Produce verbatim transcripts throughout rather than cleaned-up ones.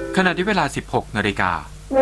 ขณะที่เวลา สิบหกนาฬิกา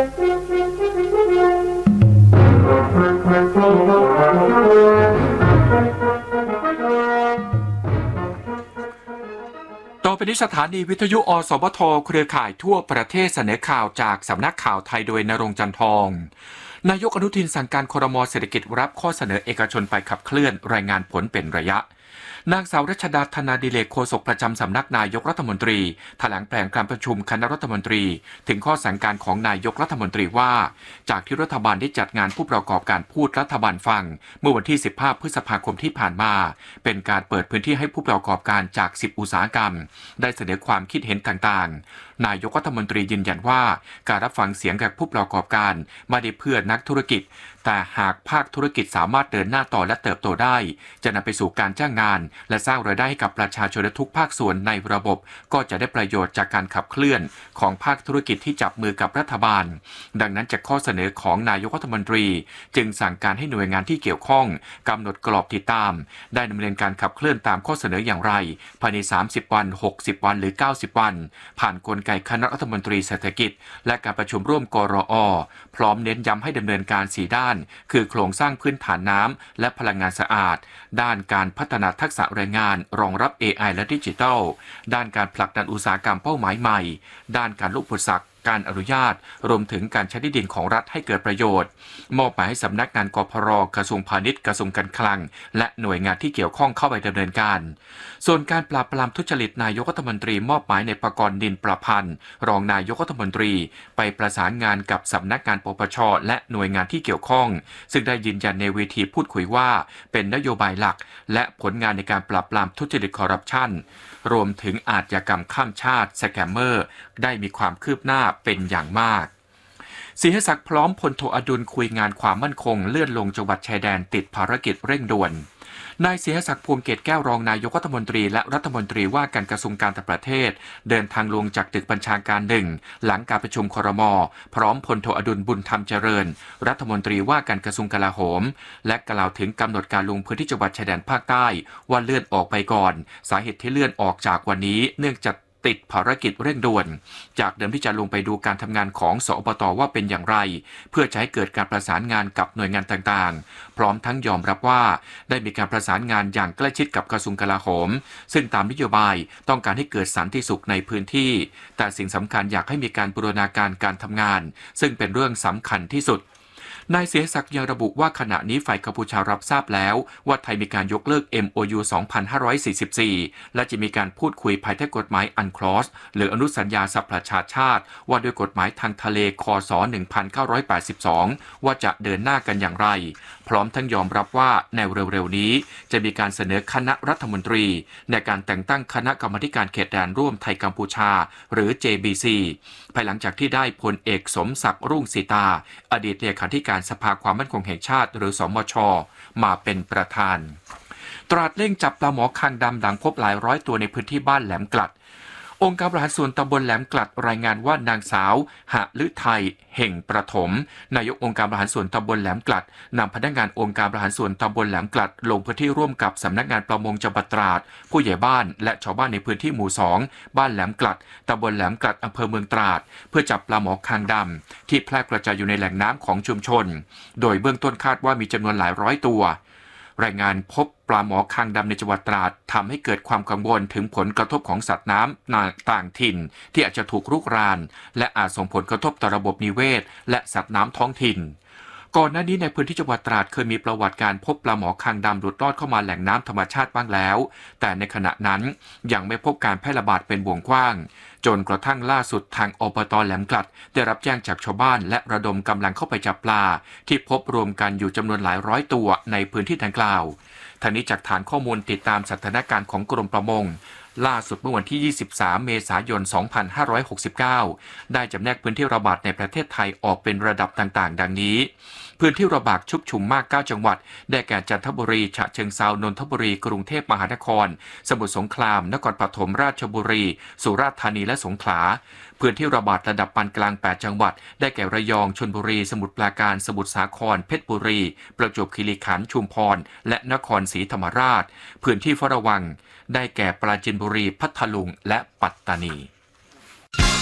ต่อไปนี้สถานีวิทยุอสบทเครือข่ายทั่วประเทศเสนอข่าวจากสำนักข่าวไทยโดยณรงค์จันทองนายกอนุทินสั่งการครม.เศรษฐกิจรับข้อเสนอเอกชนไปขับเคลื่อนรายงานผลเป็นระยะนางสาวรัชดาธนาดิเลกโฆษกประจำสำนักนายกรัฐมนตรีแถลงแผนการประชุมคณะรัฐมนตรีถึงข้อสั่งการของนายกรัฐมนตรีว่าจากที่รัฐบาลได้จัดงานผู้ประกอบการพูดรัฐบาลฟังเมื่อวันที่สิบห้าพฤษภาคมที่ผ่านมาเป็นการเปิดพื้นที่ให้ผู้ประกอบการจากสิบอุตสาหกรรมได้เสนอความคิดเห็นต่างๆนายกรัฐมนตรียืนยันว่าการรับฟังเสียงจากผู้ประกอบการไม่ได้เพื่อนักธุรกิจแต่หากภาคธุรกิจสามารถเดินหน้าต่อและเติบโตได้จะนำไปสู่การจ้างงานและสร้างรายได้ให้กับประชาชนทุกภาคส่วนในระบบก็จะได้ประโยชน์จากการขับเคลื่อนของภาคธุรกิจที่จับมือกับรัฐบาลดังนั้นจากข้อเสนอของนายกรัฐมนตรีจึงสั่งการให้หน่วยงานที่เกี่ยวข้องกำหนดกรอบติดตามได้ดำเนินการขับเคลื่อนตามข้อเสนออย่างไรภายในสามสิบวันหกสิบวันหรือเก้าสิบวันผ่านกลไกคณะรัฐมนตรีเศรษฐกิจและการประชุมร่วมกรอ.พร้อมเน้นย้ำให้ดำเนินการสี่ด้านคือโครงสร้างพื้นฐานน้ำและพลังงานสะอาดด้านการพัฒนาทักษะแรงงานรองรับ เอ ไอ และดิจิทัลด้านการผลักดันอุตสาหกรรมเป้าหมายใหม่ด้านการลดอุปสรรคการอนุญาตรวมถึงการใช้ที่ดินของรัฐให้เกิดประโยชน์มอบหมายให้สำนักงานกพร.กระทรวงพาณิชย์กระทรวงการคลังและหน่วยงานที่เกี่ยวข้องเข้าไปดำเนินการส่วนการปราบปรามทุจริตนายกรัฐมนตรีมอบหมายในประกรณ์นินประพันธ์รองนายกรัฐมนตรีไปประสานงานกับสำนักงานปปช.และหน่วยงานที่เกี่ยวข้องซึ่งได้ยืนยันในเวทีพูดคุยว่าเป็นนโยบายหลักและผลงานในการปราบปรามทุจริตคอร์รัปชันรวมถึงอาชญากรรมข้ามชาติสแกมเมอร์ได้มีความคืบหน้าเป็นอย่างมากศิริศักดิ์พร้อมพลโทอดุลคุยงานความมั่นคงเลื่อนลงจังหวัดชายแดนติดภารกิจเร่งด่วนนายศิริศักดิ์ภูมิเกตแก้วรองนายกรัฐมนตรีและรัฐมนตรีว่าการกระทรวงการต่างประเทศเดินทางลงจากตึกบัญชาการหนึ่งหลังการประชุมครม.พร้อมพลโทอดุลบุญธรรมเจริญรัฐมนตรีว่าการกระทรวงกลาโหมและกล่าวถึงกำหนดการลงพื้นที่จังหวัดชายแดนภาคใต้ว่าเลื่อนออกไปก่อนสาเหตุที่เลื่อนออกจากวันนี้เนื่องจากติดภารกิจเร่งด่วนจากเดิมที่จะลงไปดูการทำงานของสอบต.ว่าเป็นอย่างไรเพื่อจะให้เกิดการประสานงานกับหน่วยงานต่างๆพร้อมทั้งยอมรับว่าได้มีการประสานงานอย่างใกล้ชิดกับกระทรวงกลาโหมซึ่งตามนโยบายต้องการให้เกิดสันติสุขในพื้นที่แต่สิ่งสำคัญอยากให้มีการบูรณาการการทำงานซึ่งเป็นเรื่องสำคัญที่สุดนายเสียศักดิ์ยังระบุว่าขณะนี้ฝ่ายกัมพูชารับทราบแล้วว่าไทยมีการยกเลิก เอ็ม โอ ยู สองพันห้าร้อยสี่สิบสี่และจะมีการพูดคุยภายใต้กฎหมายอันคลอสหรืออนุสัญญาสหประชาชาติว่าด้วยกฎหมายทางทะเลคศหนึ่งพันเก้าร้อยแปดสิบสองว่าจะเดินหน้ากันอย่างไรพร้อมทั้งยอมรับว่าในเร็วๆนี้จะมีการเสนอคณะรัฐมนตรีในการแต่งตั้งคณะกรรมการเขตแดนร่วมไทยกัมพูชาหรือ เจ บี ซี ภายหลังจากที่ได้พลเอกสมศักดิ์รุ่งสีตาอดีตเลขาธิการสภาความมั่นคงแห่งชาติหรือสมช.มาเป็นประธานตราดเร่งจับปลาหมอคางดำหลังพบหลายร้อยตัวในพื้นที่บ้านแหลมกลัดองค์การบริหารส่วนตำบลแหลมกลัดรายงานว่านางสาวหฤทัยเห่งประถมนายกองค์การบริหารส่วนตำบลแหลมกลัดนำพนักงานองค์การบริหารส่วนตำบลแหลมกลัดลงพื้นที่ร่วมกับสำนักงานประมงจังหวัดตราดผู้ใหญ่บ้านและชาวบ้านในพื้นที่หมู่สองบ้านแหลมกลัดตำบลแหลมกลัดอำเภอเมืองตราดเพื่อจับปลาหมอคางดำที่แพร่กระจายอยู่ในแหล่งน้ำของชุมชนโดยเบื้องต้นคาดว่ามีจำนวนหลายร้อยตัวรายงานพบปลาหมอคางดำในจังหวัดตราดทำให้เกิดความกังวลถึงผลกระทบของสัตว์น้ำต่างถิ่นที่อาจจะถูกรุกรานและอาจส่งผลกระทบต่อระบบนิเวศและสัตว์น้ำท้องถิ่นก่อนหน้านี้ในพื้นที่จังหวัดตราดเคยมีประวัติการพบปลาหมอคางดำหลุดรอดเข้ามาแหล่งน้ำธรรมชาติบ้างแล้วแต่ในขณะนั้นยังไม่พบการแพร่ระบาดเป็นวงกว้างจนกระทั่งล่าสุดทางอบต.แหลมกลัดได้รับแจ้งจากชาวบ้านและระดมกำลังเข้าไปจับปลาที่พบรวมกันอยู่จำนวนหลายร้อยตัวในพื้นที่ดังกล่าวทางนี้จากฐานข้อมูลติดตามสถานการณ์ของกรมประมงล่าสุดเมื่อวันที่ยี่สิบสามเมษายนสองพันห้าร้อยหกสิบเก้าได้จำแนกพื้นที่ระบาดในประเทศไทยออกเป็นระดับต่างๆดังนี้พื้นที่ระบาดชุกชุมมากเก้าจังหวัดได้แก่จันทบุรีฉะเชิงเทรานนทบุรีกรุงเทพมหานครสมุทรสงครามนครปฐมราชบุรีสุราษฎร์ธานีและสงขลาพื้นที่ระบาดระดับปานกลางแปดจังหวัดได้แก่ระยองชลบุรีสมุทรปราการสมุทรสาครเพชรบุรีประจวบคีรีขันธ์ชุมพรและนครศรีธรรมราชพื้นที่เฝ้าระวังได้แก่ปราจีนบุรีพัทลุงและปัตตานี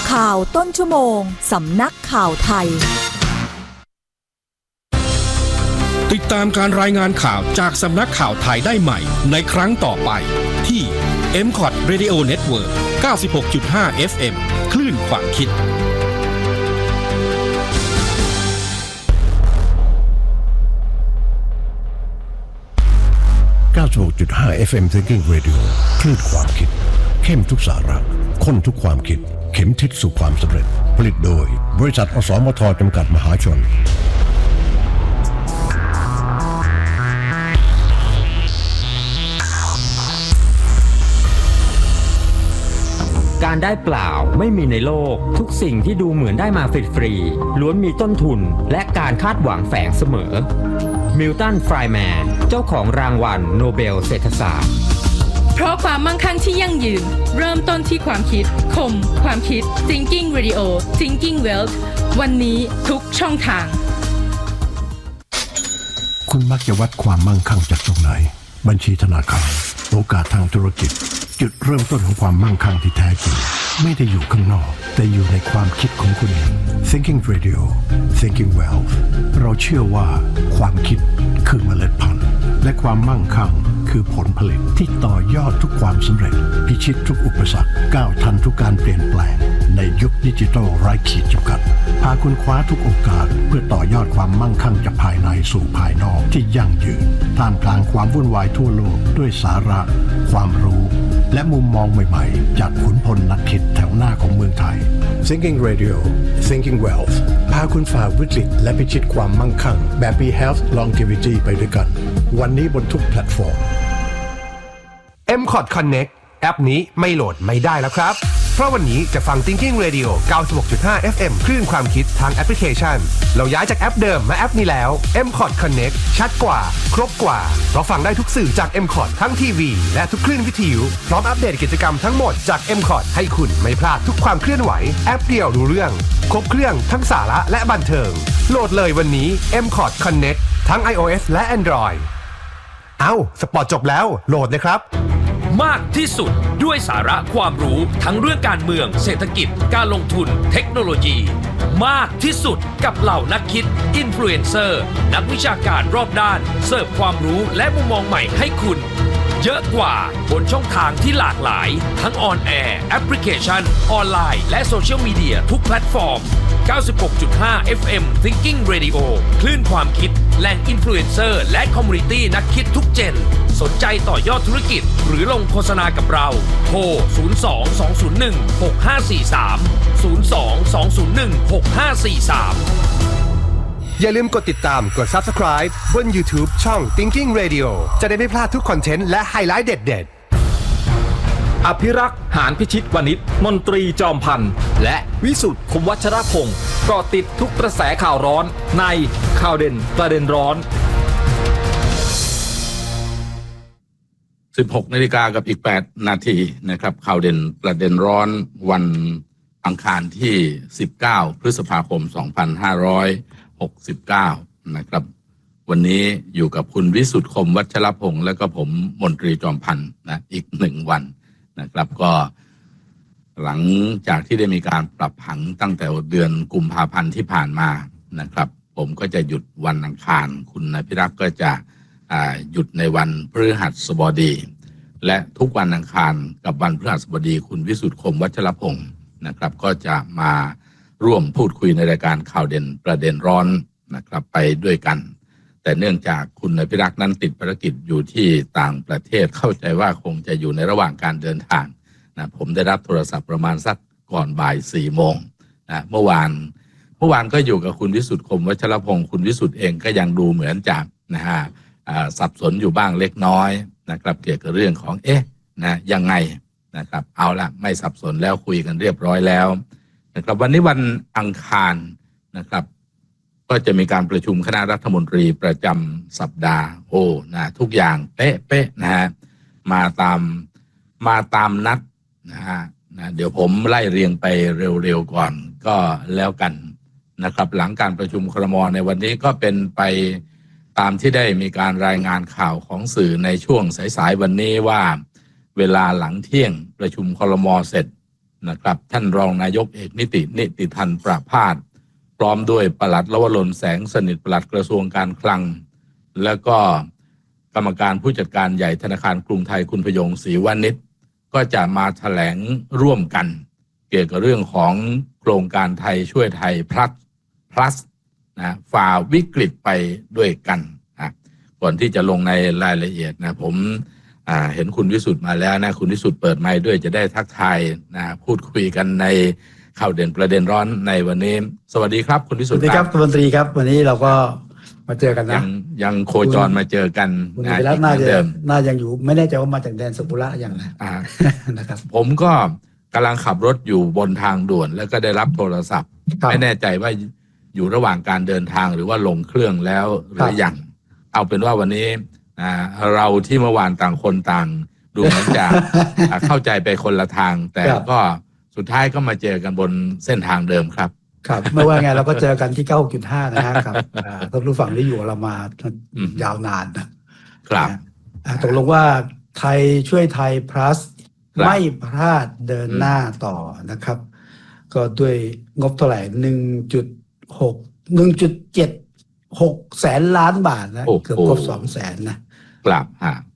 ข่าวต้นชั่วโมงสำนักข่าวไทยติดตามการรายงานข่าวจากสำนักข่าวไทยได้ใหม่ในครั้งต่อไปที่ เอ็ม ซี โอ ที Radio Network เก้าสิบหกจุดห้า เอฟ เอ็ม คลื่นความคิดเก้าสิบหกจุดห้า เอฟ เอ็ม Thinking Radio คลื่นความคิดเข้มทุกสาระข้นทุกความคิดเข็มทิศสู่ความสำเร็จผลิตโดยบริษัทอสมทจำกัดมหาชนการได้เปล่าไม่มีในโลกทุกสิ่งที่ดูเหมือนได้มาฟรีๆล้วนมีต้นทุนและการคาดหวังแฝงเสมอมิลตัน ไฟร์แมนเจ้าของรางวัลโนเบลเศรษฐศาสตร์เพราะความมั่งคั่งที่ยั่งยืนเริ่มต้นที่ความคิดคมความคิด Thinking Radio Thinking Wealth วันนี้ทุกช่องทางคุณมักจะวัดความมั่งคั่งจากตรงไหนบัญชีธนาคารโอกาสทางธุรกิจจุดเริ่มต้นของความมั่งคั่งที่แท้จริงไม่ได้อยู่ข้างนอกแต่อยู่ในความคิดของคุณเอง Thinking Radio Thinking Wealth เราเชื่อว่าความคิดคือเมล็ดพันธุ์และความมั่งคั่งคือผลผลิตที่ต่อยอดทุกความสำเร็จพิชิตทุกอุปสรรคก้าวทันทุกการเปลี่ยนแปลงในยุคดิจิทัลไร้ขีดจำกัดพาคุณคว้าทุกโอกาสเพื่อต่อยอดความมั่งคั่งจากภายในสู่ภายนอกที่ยั่งยืนท่ามกลางความวุ่นวายทั่วโลกด้วยสาระความรู้และมุมมองใหม่ๆจากขุนพลนักคิดแถวหน้าของเมืองไทย Thinking Radio Thinking Wealth พาคุณฝ่าวิกฤตและพิชิตความมั่งคั่งแบบมี Health Longevity ไปด้วยกันวันนี้บนทุกแพลตฟอร์มเอ็ม ซี โอ ที Connect แอปนี้ไม่โหลดไม่ได้แล้วครับเพราะวันนี้จะฟัง Thinking Radio เก้าสิบหกจุดห้า เอฟ เอ็ม คลื่นความคิดทางแอปพลิเคชันเราย้ายจากแอปเดิมมาแอปนี้แล้ว เอ็ม ซี โอ ที Connect ชัดกว่าครบกว่าเพราะฟังได้ทุกสื่อจาก เอ็ม ซี โอ ที ทั้งทีวีและทุกคลื่นวิทยุพร้อมอัปเดตกิจกรรมทั้งหมดจาก เอ็ม ซี โอ ที ให้คุณไม่พลาดทุกความเคลื่อนไหวแอปเดียวรู้เรื่องครบเครื่องทั้งสาระและบันเทิงโหลดเลยวันนี้ เอ็ม ซี โอ ที Connect ทั้ง iOS และ Android เอ้าสปอร์ตจบแล้วโหลดเลยครับมากที่สุดด้วยสาระความรู้ทั้งเรื่องการเมืองเศรษฐกิจการลงทุนเทคโนโลยีมากที่สุดกับเหล่านักคิดอินฟลูเอนเซอร์นักวิชาการรอบด้านเสิร์ฟความรู้และมุมมองใหม่ให้คุณเยอะกว่าบนช่องทางที่หลากหลายทั้งออนแอร์แอปพลิเคชันออนไลน์และโซเชียลมีเดียทุกแพลตฟอร์ม เก้าสิบหกจุดห้า เอฟ เอ็ม Thinking Radio คลื่นความคิดแหล่งอินฟลูเอนเซอร์และคอมมูนิตี้นักคิดทุกเจนสนใจต่อยอดธุรกิจหรือลงโฆษณากับเราโทรศูนย์ สอง สอง ศูนย์ หนึ่ง หก ห้า สี่ สาม ศูนย์ สอง สอง ศูนย์ หนึ่ง หก ห้า สี่ สามอย่าลืมกดติดตามกด Subscribe บน YouTube ช่อง Thinking Radio จะได้ไม่พลาดทุกคอนเทนต์และไฮไลท์เด็ดๆอภิรักษ์หานพิชิตวณิชมนตรีจอมพันธ์และวิสุทธิ์คมวัชรพงศ์เกาะติดทุกกระแสข่าวร้อนในข่าวเด่นประเด็นร้อนสิบหกนาฬิกากับอีกแปดนาทีนะครับข่าวเด่นประเด็นร้อนวันอังคารที่สิบเก้าพฤษภาคมสองพันห้าร้อยหกสิบเก้านะครับวันนี้อยู่กับคุณวิสุทธิ์คมวัชรพงศ์และก็ผมมนตรีจอมพันธ์นะอีกหนึ่งวันนะครับก็หลังจากที่ได้มีการปรับผังตั้งแต่เดือนกุมภาพันธ์ที่ผ่านมานะครับผมก็จะหยุดวันอังคารคุณนภิรักษ์ก็จะหยุดในวันพฤหัสบดีและทุกวันอังคารกับวันพฤหัสบดีคุณวิสุทธิ์คมวัชรพงศ์นะครับก็จะมาร่วมพูดคุยในรายการข่าวเด่นประเด็นร้อนนะครับไปด้วยกันแต่เนื่องจากคุณนภิรักษ์นั้นติดภารกิจอยู่ที่ต่างประเทศเข้าใจว่าคงจะอยู่ในระหว่างการเดินทางนะผมได้รับโทรศัพท์ประมาณสักก่อนบ่ายสี่โมงนะเมื่อวานเมื่อวานก็อยู่กับคุณวิสุทธิ์คมวัชรพงศ์คุณวิสุทธิ์เองก็ยังดูเหมือนจะนะฮะสับสนอยู่บ้างเล็กน้อยนะครับเกี่ยวกับเรื่องของเอ๊ะนะยังไงนะครับเอาละไม่สับสนแล้วคุยกันเรียบร้อยแล้วนะครับวันนี้วันอังคารนะครับก็จะมีการประชุมคณะรัฐมนตรีประจำสัปดาห์โอ้นะทุกอย่างเป๊ะเป๊ะนะฮะมาตามมาตามนัดนะฮะนะเดี๋ยวผมไล่เรียงไปเร็วๆก่อนก็แล้วกันนะครับหลังการประชุมครม.ในวันนี้ก็เป็นไปตามที่ได้มีการรายงานข่าวของสื่อในช่วงสายๆวันนี้ว่าเวลาหลังเที่ยงประชุมครม.เสร็จนะครับท่านรองนายกเอกนิตินิติธันประภาสพร้อมด้วยปลัดลวรนแสงสนิทปลัดกระทรวงการคลังแล้วก็กรรมการผู้จัดการใหญ่ธนาคารกรุงไทยคุณพยงศรีวณิชก็จะมาแถลงร่วมกันเกี่ยวกับเรื่องของโครงการไทยช่วยไทย plus plus นะฝ่าวิกฤตไปด้วยกันนะก่อนที่จะลงในรายละเอียดนะผมอ่าเห็นคุณวิสุทธ์มาแล้วนะคุณวิสุทธ์เปิดไมค์ด้วยจะได้ทักทายนะพูดคุยกันในข่าวเด่นประเด็นร้อนในวันนี้สวัสดีครับคุณวิสุทธ์ครับคุณมนตรีครับวันนี้เราก็มาเจอกันนะยังยังโคจรมาเจอกันนะแล้วน่าจะน่ายังอยู่ไม่แน่ใจว่ามาจากแดนสกุระอย่างไรนะครับผมก็กำลังขับรถอยู่บนทางด่วนแล้วก็ได้รับโทรศัพท์ไม่แน่ใจว่าอยู่ระหว่างการเดินทางหรือว่าลงเครื่องแล้วหรือยังเอาเป็นว่าวันนี้เราที่เมื่อวานต่างคนต่างดูเหมือนจะเข้าใจไปคนละทางแต่ก็สุดท้ายก็มาเจอกันบนเส้นทางเดิมครับครับไม่ว่าไงเราก็เจอกันที่ เก้าสิบหกจุดห้า นะครับท่านผู้ฟังที่อยู่เรามายาวนานนะครับตกลงว่าไทยช่วยไทย plus ไม่พลาดเดินหน้าต่อนะครับก็ด้วยงบเท่าไหร่ หนึ่งจุดหก หนึ่งจุดเจ็ดหก แสนล้านบาทนะเกือบครบสองแสนนะครับฮะ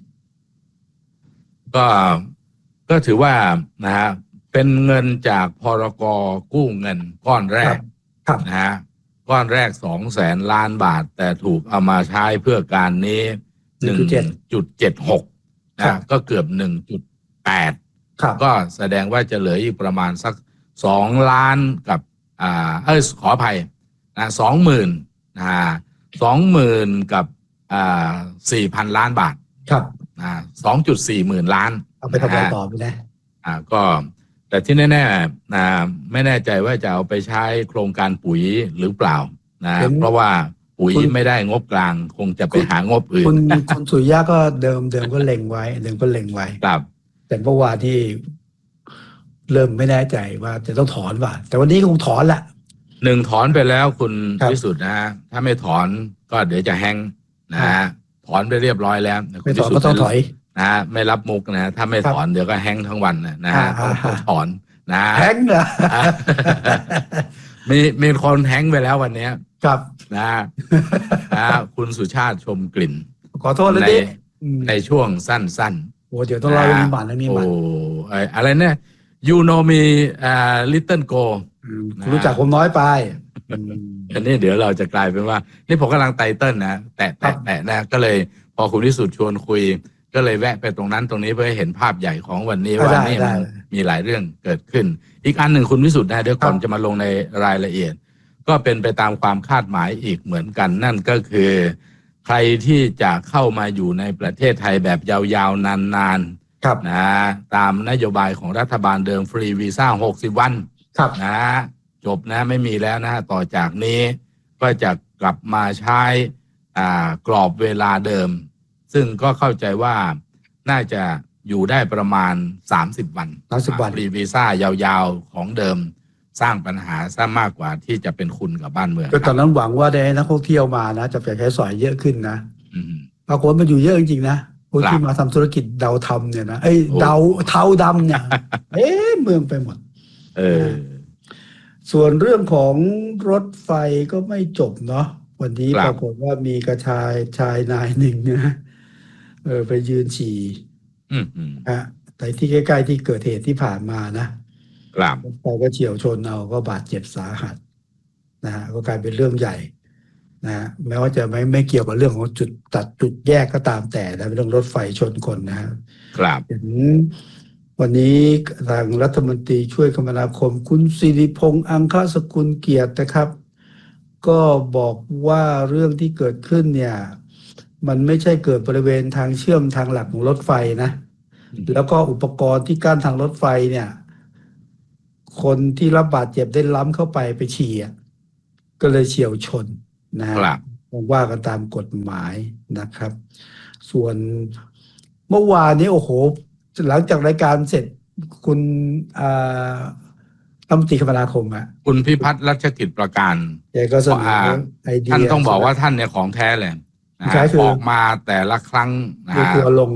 ก็ก็ถือว่านะฮะเป็นเงินจากพรก.กู้เงินก้อนแรกนะฮะก้อนแรกสองแสนล้านบาทแต่ถูกเอามาใช้เพื่อการนี้หนึ่งจุดเจ็ดหกนะก็เกือบหนึ่งจุดแปดก็แสดงว่าจะเหลืออีกประมาณสักสองล้านกับอ่าเออขออภัยนะสองหมื่นนะสองหมื่นกับอ่าสี่พันล้านบาทครับอ่าสองจุดสี่หมื่นล้านเอาไปทำอะไรต่อไปนะอ่าก็แต่ที่แน่ๆนะไม่แน่ใจว่าจะเอาไปใช้โครงการปุ๋ยหรือเปล่านะเพราะว่าปุ๋ยไม่ได้งบกลางคงจะไปหางบอื่นคุณคุณสุริยะก็เดิมเดิมก็เล็งไว้เดิมก็เล็งไว้ครับแต่เมื่อวานที่เริ่มไม่แน่ใจว่าจะต้องถอนว่าแต่วันนี้คงถอนละหนึ่งถอนไปแล้วคุณพิสุทธิ์นะฮะถ้าไม่ถอนก็เดี๋ยวจะแห้งนะฮะถอนไปเรียบร้อยแล้วไม่ถอนก็ต้องถอยนะไม่รับมุกนะถ้าไม่ถอนเดี๋ยวก็แห้งทั้งวันนะฮะต้องถอนนะแห้งเหรอมีมีคนแห้งไปแล้ววันนี้ครับนะนะคุณสุชาติชมกลิ่นขอโทษเลยดิในช่วงสั้นๆโอ้เดี๋ยวต้องรอมีบัตรแล้วมีบัตรโอ้อะไรเนี่ยยูโนมีอ่าลิตเติ้ลโกรู้จักผมน้อยไปอันนี้เดี๋ยวเราจะกลายเป็นว่านี่ผมกำลังไตเติ้ลนะแตะแตะแตะนะก็เลยพอคุณวิสุทธิ์ชวนคุยก็เลยแวะไปตรงนั้นตรงนี้เพื่อให้เห็นภาพใหญ่ของวันนี้ว่านี่มันมีหลายเรื่องเกิดขึ้นอีกอันหนึ่งคุณวิสุทธิ์นะเดี๋ยวก่อนจะมาลงในรายละเอียดก็เป็นไปตามความคาดหมายอีกเหมือนกันนั่นก็คือใครที่จะเข้ามาอยู่ในประเทศไทยแบบยาวๆนานๆนะตามนโยบายของรัฐบาลเดิมฟรีวีซ่าหกสิบวันนะจบนะไม่มีแล้วนะต่อจากนี้ก็จะกลับมาใช้อ่ากรอบเวลาเดิมซึ่งก็เข้าใจว่าน่าจะอยู่ได้ประมาณสามสิบวันสามสิบวันฟรีวีซ่ายาวๆของเดิมสร้างปัญหาซะมากกว่าที่จะเป็นคุณกับบ้านเมืองก็ตอนนั้นหวังว่าได้นักท่องเที่ยวมานะจะไปใช้สอยเยอะขึ้นนะปรากฏมันอยู่เยอะจริงๆนะคนที่มาทำธุรกิจเดาทำเนี่ยนะเอ้ยเดาเทาดำเนี่ยเอ๊ะเมืองไปหมดเออส่วนเรื่องของรถไฟก็ไม่จบเนาะวันนี้ปรากฏว่ามีกระชายชายนายหนึ่งนะเออไปยืนฉี่อ่ะแต่ที่ใกล้ๆที่เกิดเหตุที่ผ่านมานะครับรถไฟก็เฉี่ยวชนเอาก็บาดเจ็บสาหัสนะฮะก็กลายเป็นเรื่องใหญ่นะแม้ว่าจะไม่ไม่เกี่ยวกับเรื่องของจุดตัดจุดแยกก็ตามแต่แต่เป็นเรื่องรถไฟชนคนนะครับเห็นวันนี้ทางรัฐมนตรีช่วยคมนาคมคุณสิริพงษ์อังคสกุลเกียรตินะครับก็บอกว่าเรื่องที่เกิดขึ้นเนี่ยมันไม่ใช่เกิดบริเวณทางเชื่อมทางหลักของรถไฟนะแล้วก็อุปกรณ์ที่กั้นทางรถไฟเนี่ยคนที่รับบาดเจ็บได้ล้ำเข้าไปไปฉี่ก็เลยเฉี่ยวชนนะฮะว่ากันตามกฎหมายนะครับส่วนเมื่อวานนี้โอ้โหหลังจากรายการเสร็จคุณอ่ารัฐมนตรีคมนาคมอ่ะคุณพิพัฒน์รัชกิจประการแกก็เสนอไอเดียท่านต้องบอกว่าท่านเนี่ยของแท้เลยนะออกมาแต่ละครั้งนะทัวร์ลงอ่ะ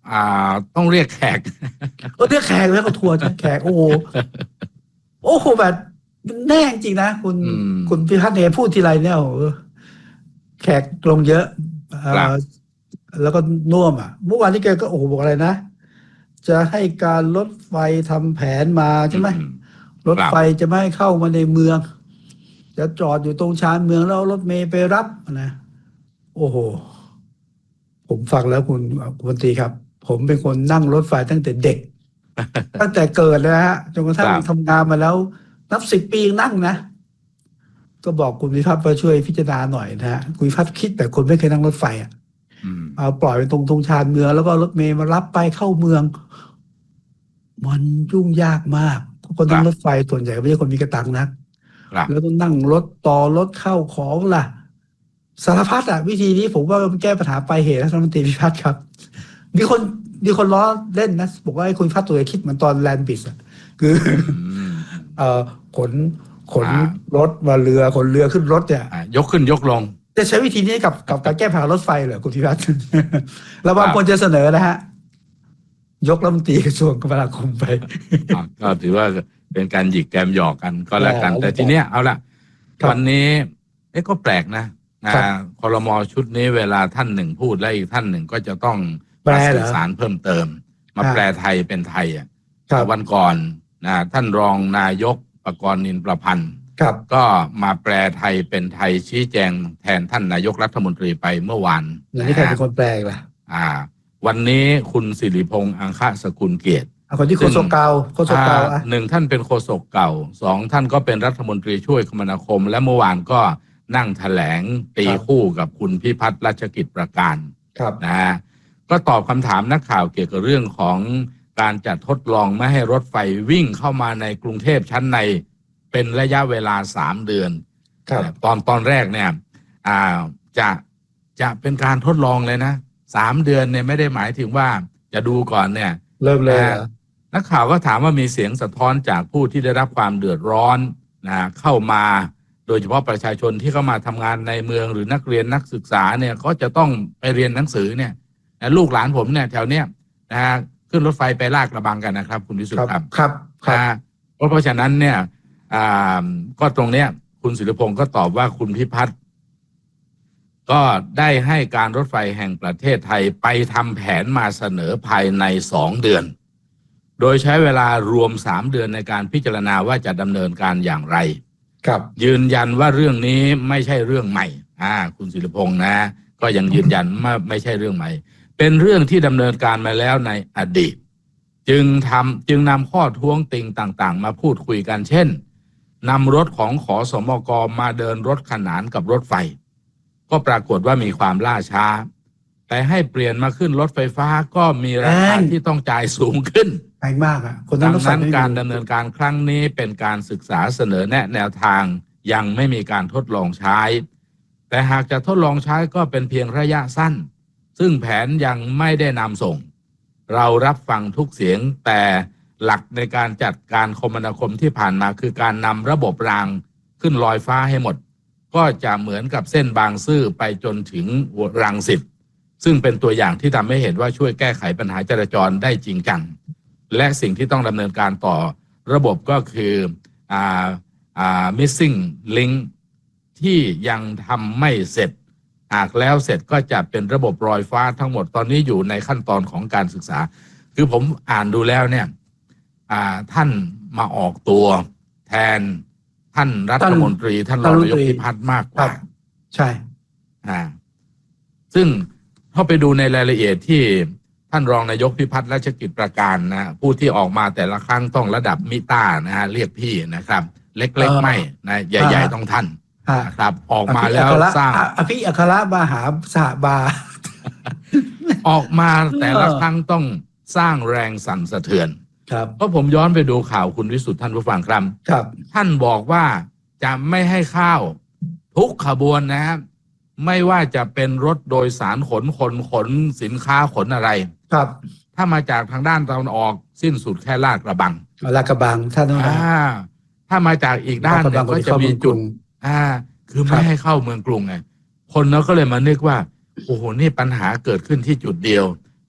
อ่าต้องเรียกแขกก็เรียกแขกแล้วก็ทัวร์แขกโอ้โหโอ้โหแบบแน่จริงนะคุณคุณพิพัฒน์เนี่ยพูดทีไรเนี่ยโอ้แขกลงเยอะแล้วก็น่วมอ่ะเมื่อวานนี้แกก็โอ้โหบอกอะไรนะจะให้การรถไฟทำแผนมาใช่ไหมรถไฟจะไม่ให้เข้ามาในเมืองจะจอดอยู่ตรงชานเมืองแล้วรถเมล์ไปรับนะโอ้โหผมฟังแล้วคุณคุณตีครับผมเป็นคนนั่งรถไฟตั้งแต่เด็ก ตั้งแต่เกิดเลยฮะจนกระทั่งทำงานมาแล้วนับสิบปีนั่งนะก็บอกคุณวิพัฒน์มาช่วยพิจารณาหน่อยนะฮะคุณวิพัฒน์คิดแต่คนไม่เคยนั่งรถไฟอ่ะเอาปล่อยไปตรงตรงชานเมืองแล้วก็รถเมล์มารับไปเข้าเมืองมันยุ่งยากมากคนนั่งรถไฟส่วนใหญ่ไม่ใช่คนมีกระตังนะแล้วต้องนั่งรถต่อรถเข้าของล่ะสารพัดอ่ะวิธีนี้ผมว่ามันแก้ปัญหาปลายเหตุนะท่านรัฐมนตรีพิพัฒน์ครับมีคนมีคนล้อเล่นนะบอกว่าให้คุณพิพัฒน์ตัวเองคิดเหมือนตอนแลนด์บิสอ่ะคือเอ่อขนขนรถมาเรือขนเรือขึ้นรถเนี่ยยกขึ้นยกลงจะใช้วิธีนี้กับกับการแก้ปัญหารถไฟเหรอคุณพิพัฒน์แล้วบางคนจะเสนอนะฮะยกรัฐมนตรีกระทรวงคมนาคมไปก็ถือว่าเป็นการหยิกแกมหยอกกันก็แล้วกันแต่ทีเนี้ยเอาละวันนี้เอ๊ะก็แปลกนะครม.ชุดนี้เวลาท่านหนึ่งพูดและอีกท่านหนึ่งก็จะต้องมาสื่อสารเพิ่มเติมมาแปลไทยเป็นไทยอ่ะวันก่อนนะท่านรองนายกปกรณ์นินประพันธ์ก็มาแปลไทยเป็นไทยชี้แจงแทนท่านนายกรัฐมนตรีไปเมื่อวานนี่ใครเป็นคนแปลล่ะอ่าวันนี้คุณสิริพงษ์อังคสกุลเกียรติคนที่โฆษกเก่าโฆษกเก่าหนึ่งท่านเป็นโฆษกเก่าสองท่านก็เป็นรัฐมนตรีช่วยคมนาคมและเมื่อวานก็นั่งแถลงตีคู่กับคุณพิพัฒน์รัชกิจประการนะฮะก็ตอบคำถามนักข่าวเกี่ยวกับเรื่องของการจัดทดลองไม่ให้รถไฟวิ่งเข้ามาในกรุงเทพชั้นในเป็นระยะเวลาสามเดือนตอนตอนแรกเนี่ยอ่าจะจะเป็นการทดลองเลยนะสามเดือนเนี่ยไม่ได้หมายถึงว่าจะดูก่อนเนี่ยเริ่มเลยนักข่าวก็ถามว่ามีเสียงสะท้อนจากผู้ที่ได้รับความเดือดร้อนนะเข้ามาโดยเฉพาะประชาชนที่เข้ามาทำงานในเมืองหรือนักเรียนนักศึกษาเนี่ยก็จะต้องไปเรียนหนังสือเนี่ยลูกหลานผมเนี่ยแถวเนี้ยนะฮะขึ้นรถไฟไปลาดกระบังกันนะครับคุณวิสุทธิ์ครับครับครับเพราะเพราะฉะนั้นเนี่ยอ่าก็ตรงเนี้ยคุณศิริพงศ์ก็ตอบว่าคุณพิพัฒน์ก็ได้ให้การรถไฟแห่งประเทศไทยไปทำแผนมาเสนอภายในสองเดือนโดยใช้เวลารวมสามเดือนในการพิจารณาว่าจะดำเนินการอย่างไรครับยืนยันว่าเรื่องนี้ไม่ใช่เรื่องใหม่อ่าคุณศิริพงศ์นะก็ยังยืนยันว่าไม่ใช่เรื่องใหม่เป็นเรื่องที่ดำเนินการมาแล้วในอดีตจึงทำจึงนำข้อท้วงติงต่างๆมาพูดคุยกันเช่นนำรถของขสมกมาเดินรถขนานกับรถไฟก็ปรากฏว่ามีความล่าช้าแต่ให้เปลี่ยนมาขึ้นรถไฟฟ้าก็มีราคาที่ต้องจ่ายสูงขึ้นแพงมากอ่ะดังนั้นการดำเนินการครั้งนี้เป็นการศึกษาเสนอแนะแนวทางยังไม่มีการทดลองใช้แต่หากจะทดลองใช้ก็เป็นเพียงระยะสั้นซึ่งแผนยังไม่ได้นำส่งเรารับฟังทุกเสียงแต่หลักในการจัดการคมนาคมที่ผ่านมาคือการนำระบบรางขึ้นลอยฟ้าให้หมดก็จะเหมือนกับเส้นบางซื่อไปจนถึงรังสิตซึ่งเป็นตัวอย่างที่ทำให้เห็นว่าช่วยแก้ไขปัญหาจราจรได้จริงจังและสิ่งที่ต้องดำเนินการต่อระบบก็คืออ่าอ่า missing link ที่ยังทำไม่เสร็จหากแล้วเสร็จก็จะเป็นระบบลอยฟ้าทั้งหมดตอนนี้อยู่ในขั้นตอนของการศึกษาคือผมอ่านดูแล้วเนี่ยอ่าท่านมาออกตัวแทนท่านรัฐมนตรีท่านรองนายกพิพัฒน์มากกว่าใช่อ่าซึ่งเข้าไปดูในรายละเอียดที่ท่านรองนายกพิพัฒน์รัชกิจประการนะผู้ที่ออกมาแต่ละครั้งต้องระดับมิต้านะฮะเรียกพี่นะครับเล็กๆไม่นะใหญ่ๆต้องท่านครับออกมาแล้วสร้างอภิอัครมหาสหบาออกมาแต่ละครั้งต้องสร้างแรงสั่นสะเทือนครับเพราะผมย้อนไปดูข่าวคุณวิสุทธิ์ท่านผู้ฟังครับครับท่านบอกว่าจะไม่ให้ข้าวทุกขบวนนะครับไม่ว่าจะเป็นรถโดยสารขนคนขนสินค้าขนอะไรครับถ้ามาจากทางด้านตะวันออกสิ้นสุดแค่ลาดกระบังลาดกระบังท่านอ่าถ้ามาจากอีกด้านเนี่ยก็จะมีจุดอ่าคือไม่ให้เข้าเมืองกรุงไงคนเราก็เลยมานึกว่าโอ้โหนี่ปัญหาเกิดขึ้นที่จุดเดียว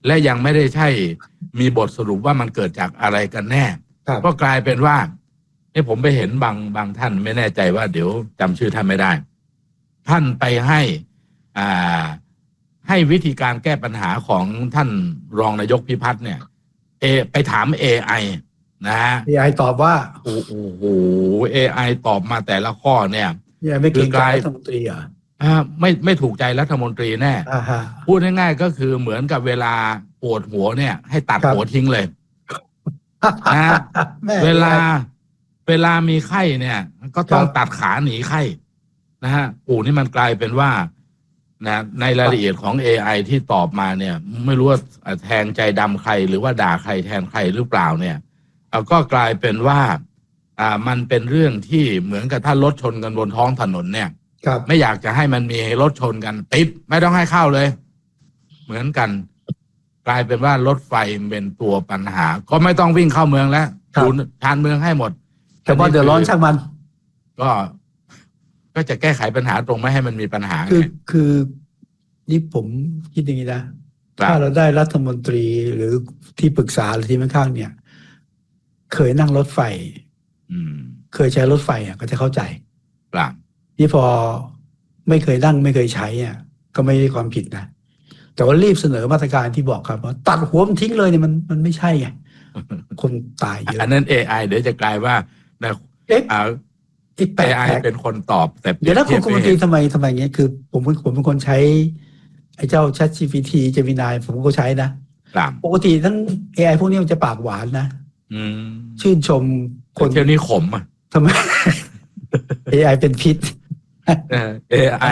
และยังไม่ได้ใช่มีบทสรุปว่ามันเกิดจากอะไรกันแน่ก็กลายเป็นว่าให้ผมไปเห็นบางบางท่านไม่แน่ใจว่าเดี๋ยวจำชื่อท่านไม่ได้ท่านไปให้อ่าให้วิธีการแก้ปัญหาของท่านรองนายกพิพัฒน์เนี่ยเอไปถาม เอ ไอ นะฮะเอ ไอ ตอบว่าโอ้โห เอ ไอ ตอบมาแต่ละข้อเนี่ยไม่เก่งใจรัฐมนตรีอ่ะอ่าไม่ไม่ถูกใจรัฐมนตรีแน่พูดง่ายๆก็คือเหมือนกับเวลาปวดหัวเนี่ยให้ตัดหัวทิ้งเลยนะเวลาเวลามีไข้เนี่ยก็ต้องตัดขาหนีไข้นะฮะโอ้นี่มันกลายเป็นว่านะในรายละเอียดของ เอ ไอ ที่ตอบมาเนี่ยไม่รู้ว่าแทงใจดำใครหรือว่าด่าใครแทนใครหรือเปล่าเนี่ยก็กลายเป็นว่าอ่ามันเป็นเรื่องที่เหมือนกับถ้ารถชนกันบนท้องถนนเนี่ยไม่อยากจะให้มันมีรถชนกันติดไม่ต้องให้เข้าเลยเหมือนกันกลายเป็นว่ารถไฟเป็นตัวปัญหาก็ไม่ต้องวิ่งเข้าเมืองแล้วศูนย์ชานเมืองให้หมดแต่พอเดือดร้อนช่างมันก็ก็จะแก้ไขปัญหาตรงไม่ให้มันมีปัญหาคือคือนี่ผมคิดอย่างนี้นะถ้าเราได้รัฐมนตรีหรือที่ปรึกษาหรือที่ข้างเนี่ยเคยนั่งรถไฟเคยใช้รถไฟอ่ะก็จะเข้าใจครับนี่พอไม่เคยนั่งไม่เคยใช้อ่ะก็ไม่ได้ความผิดนะแต่ว่ารีบเสนอมาตรการที่บอกครับว่าตัดหัวมันทิ้งเลยเนี่ยมันมันไม่ใช่ไงคนตายเยอะอันนั้น เอ ไอ เดี๋ยวจะกลายว่าเอ๊ะ เอ ไอ เป็นคนตอบแต่เดี๋ยวนะคุณกรมตรีทำไมทำไมเงี้ยคือผมผมเป็นคนใช้ไอ้เจ้า ChatGPT Gemini ผมก็ใช้นะปกติทั้ง เอ ไอ พวกนี้มันจะปากหวานนะชื่นชมคนเที่ยวนี้ขมอ่ะทำไม เอ ไอ เป็นพิษเอ ไอ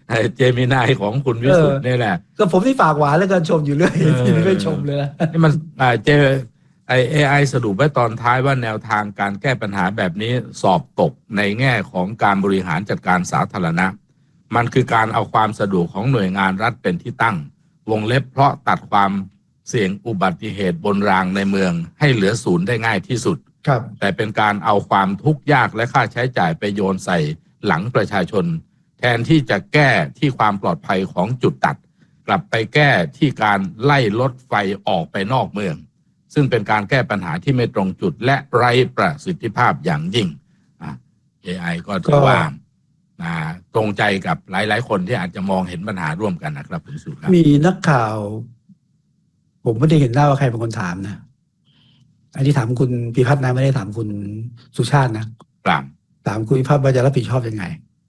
Gemini ของคุณวิสุทธิ์นี่แหละก็ผมที่ปากหวานแล้วก็ชมอยู่เรื่อยไม่ชมเลยนะนี่มันเจไอ เอ ไอ สรุปไว้ตอนท้ายว่าแนวทางการแก้ปัญหาแบบนี้สอบตกในแง่ของการบริหารจัดการสาธารณะมันคือการเอาความสะดวกของหน่วยงานรัฐเป็นที่ตั้งวงเล็บเพราะตัดความเสี่ยงอุบัติเหตุบนรางในเมืองให้เหลือศูนย์ได้ง่ายที่สุดแต่เป็นการเอาความทุกข์ยากและค่าใช้จ่ายไปโยนใส่หลังประชาชนแทนที่จะแก้ที่ความปลอดภัยของจุดตัดกลับไปแก้ที่การไล่รถไฟออกไปนอกเมืองซึ่งเป็นการแก้ปัญหาที่ไม่ตรงจุดและไร้ประสิทธิภาพอย่างยิ่ง เอ ไอ ก็ถือว่าตรงใจกับหลายๆคนที่อาจจะมองเห็นปัญหาร่วมกันนะครับคุณสุครับมีนักข่าวผมไม่ได้เห็นหน้าว่าใครเป็นคนถามนะอันนี้ถามคุณพิพัฒน์นะไม่ได้ถามคุณสุชาตินะครับถามคุณพิพัฒน์ว่าจะรับผิดชอบยังไง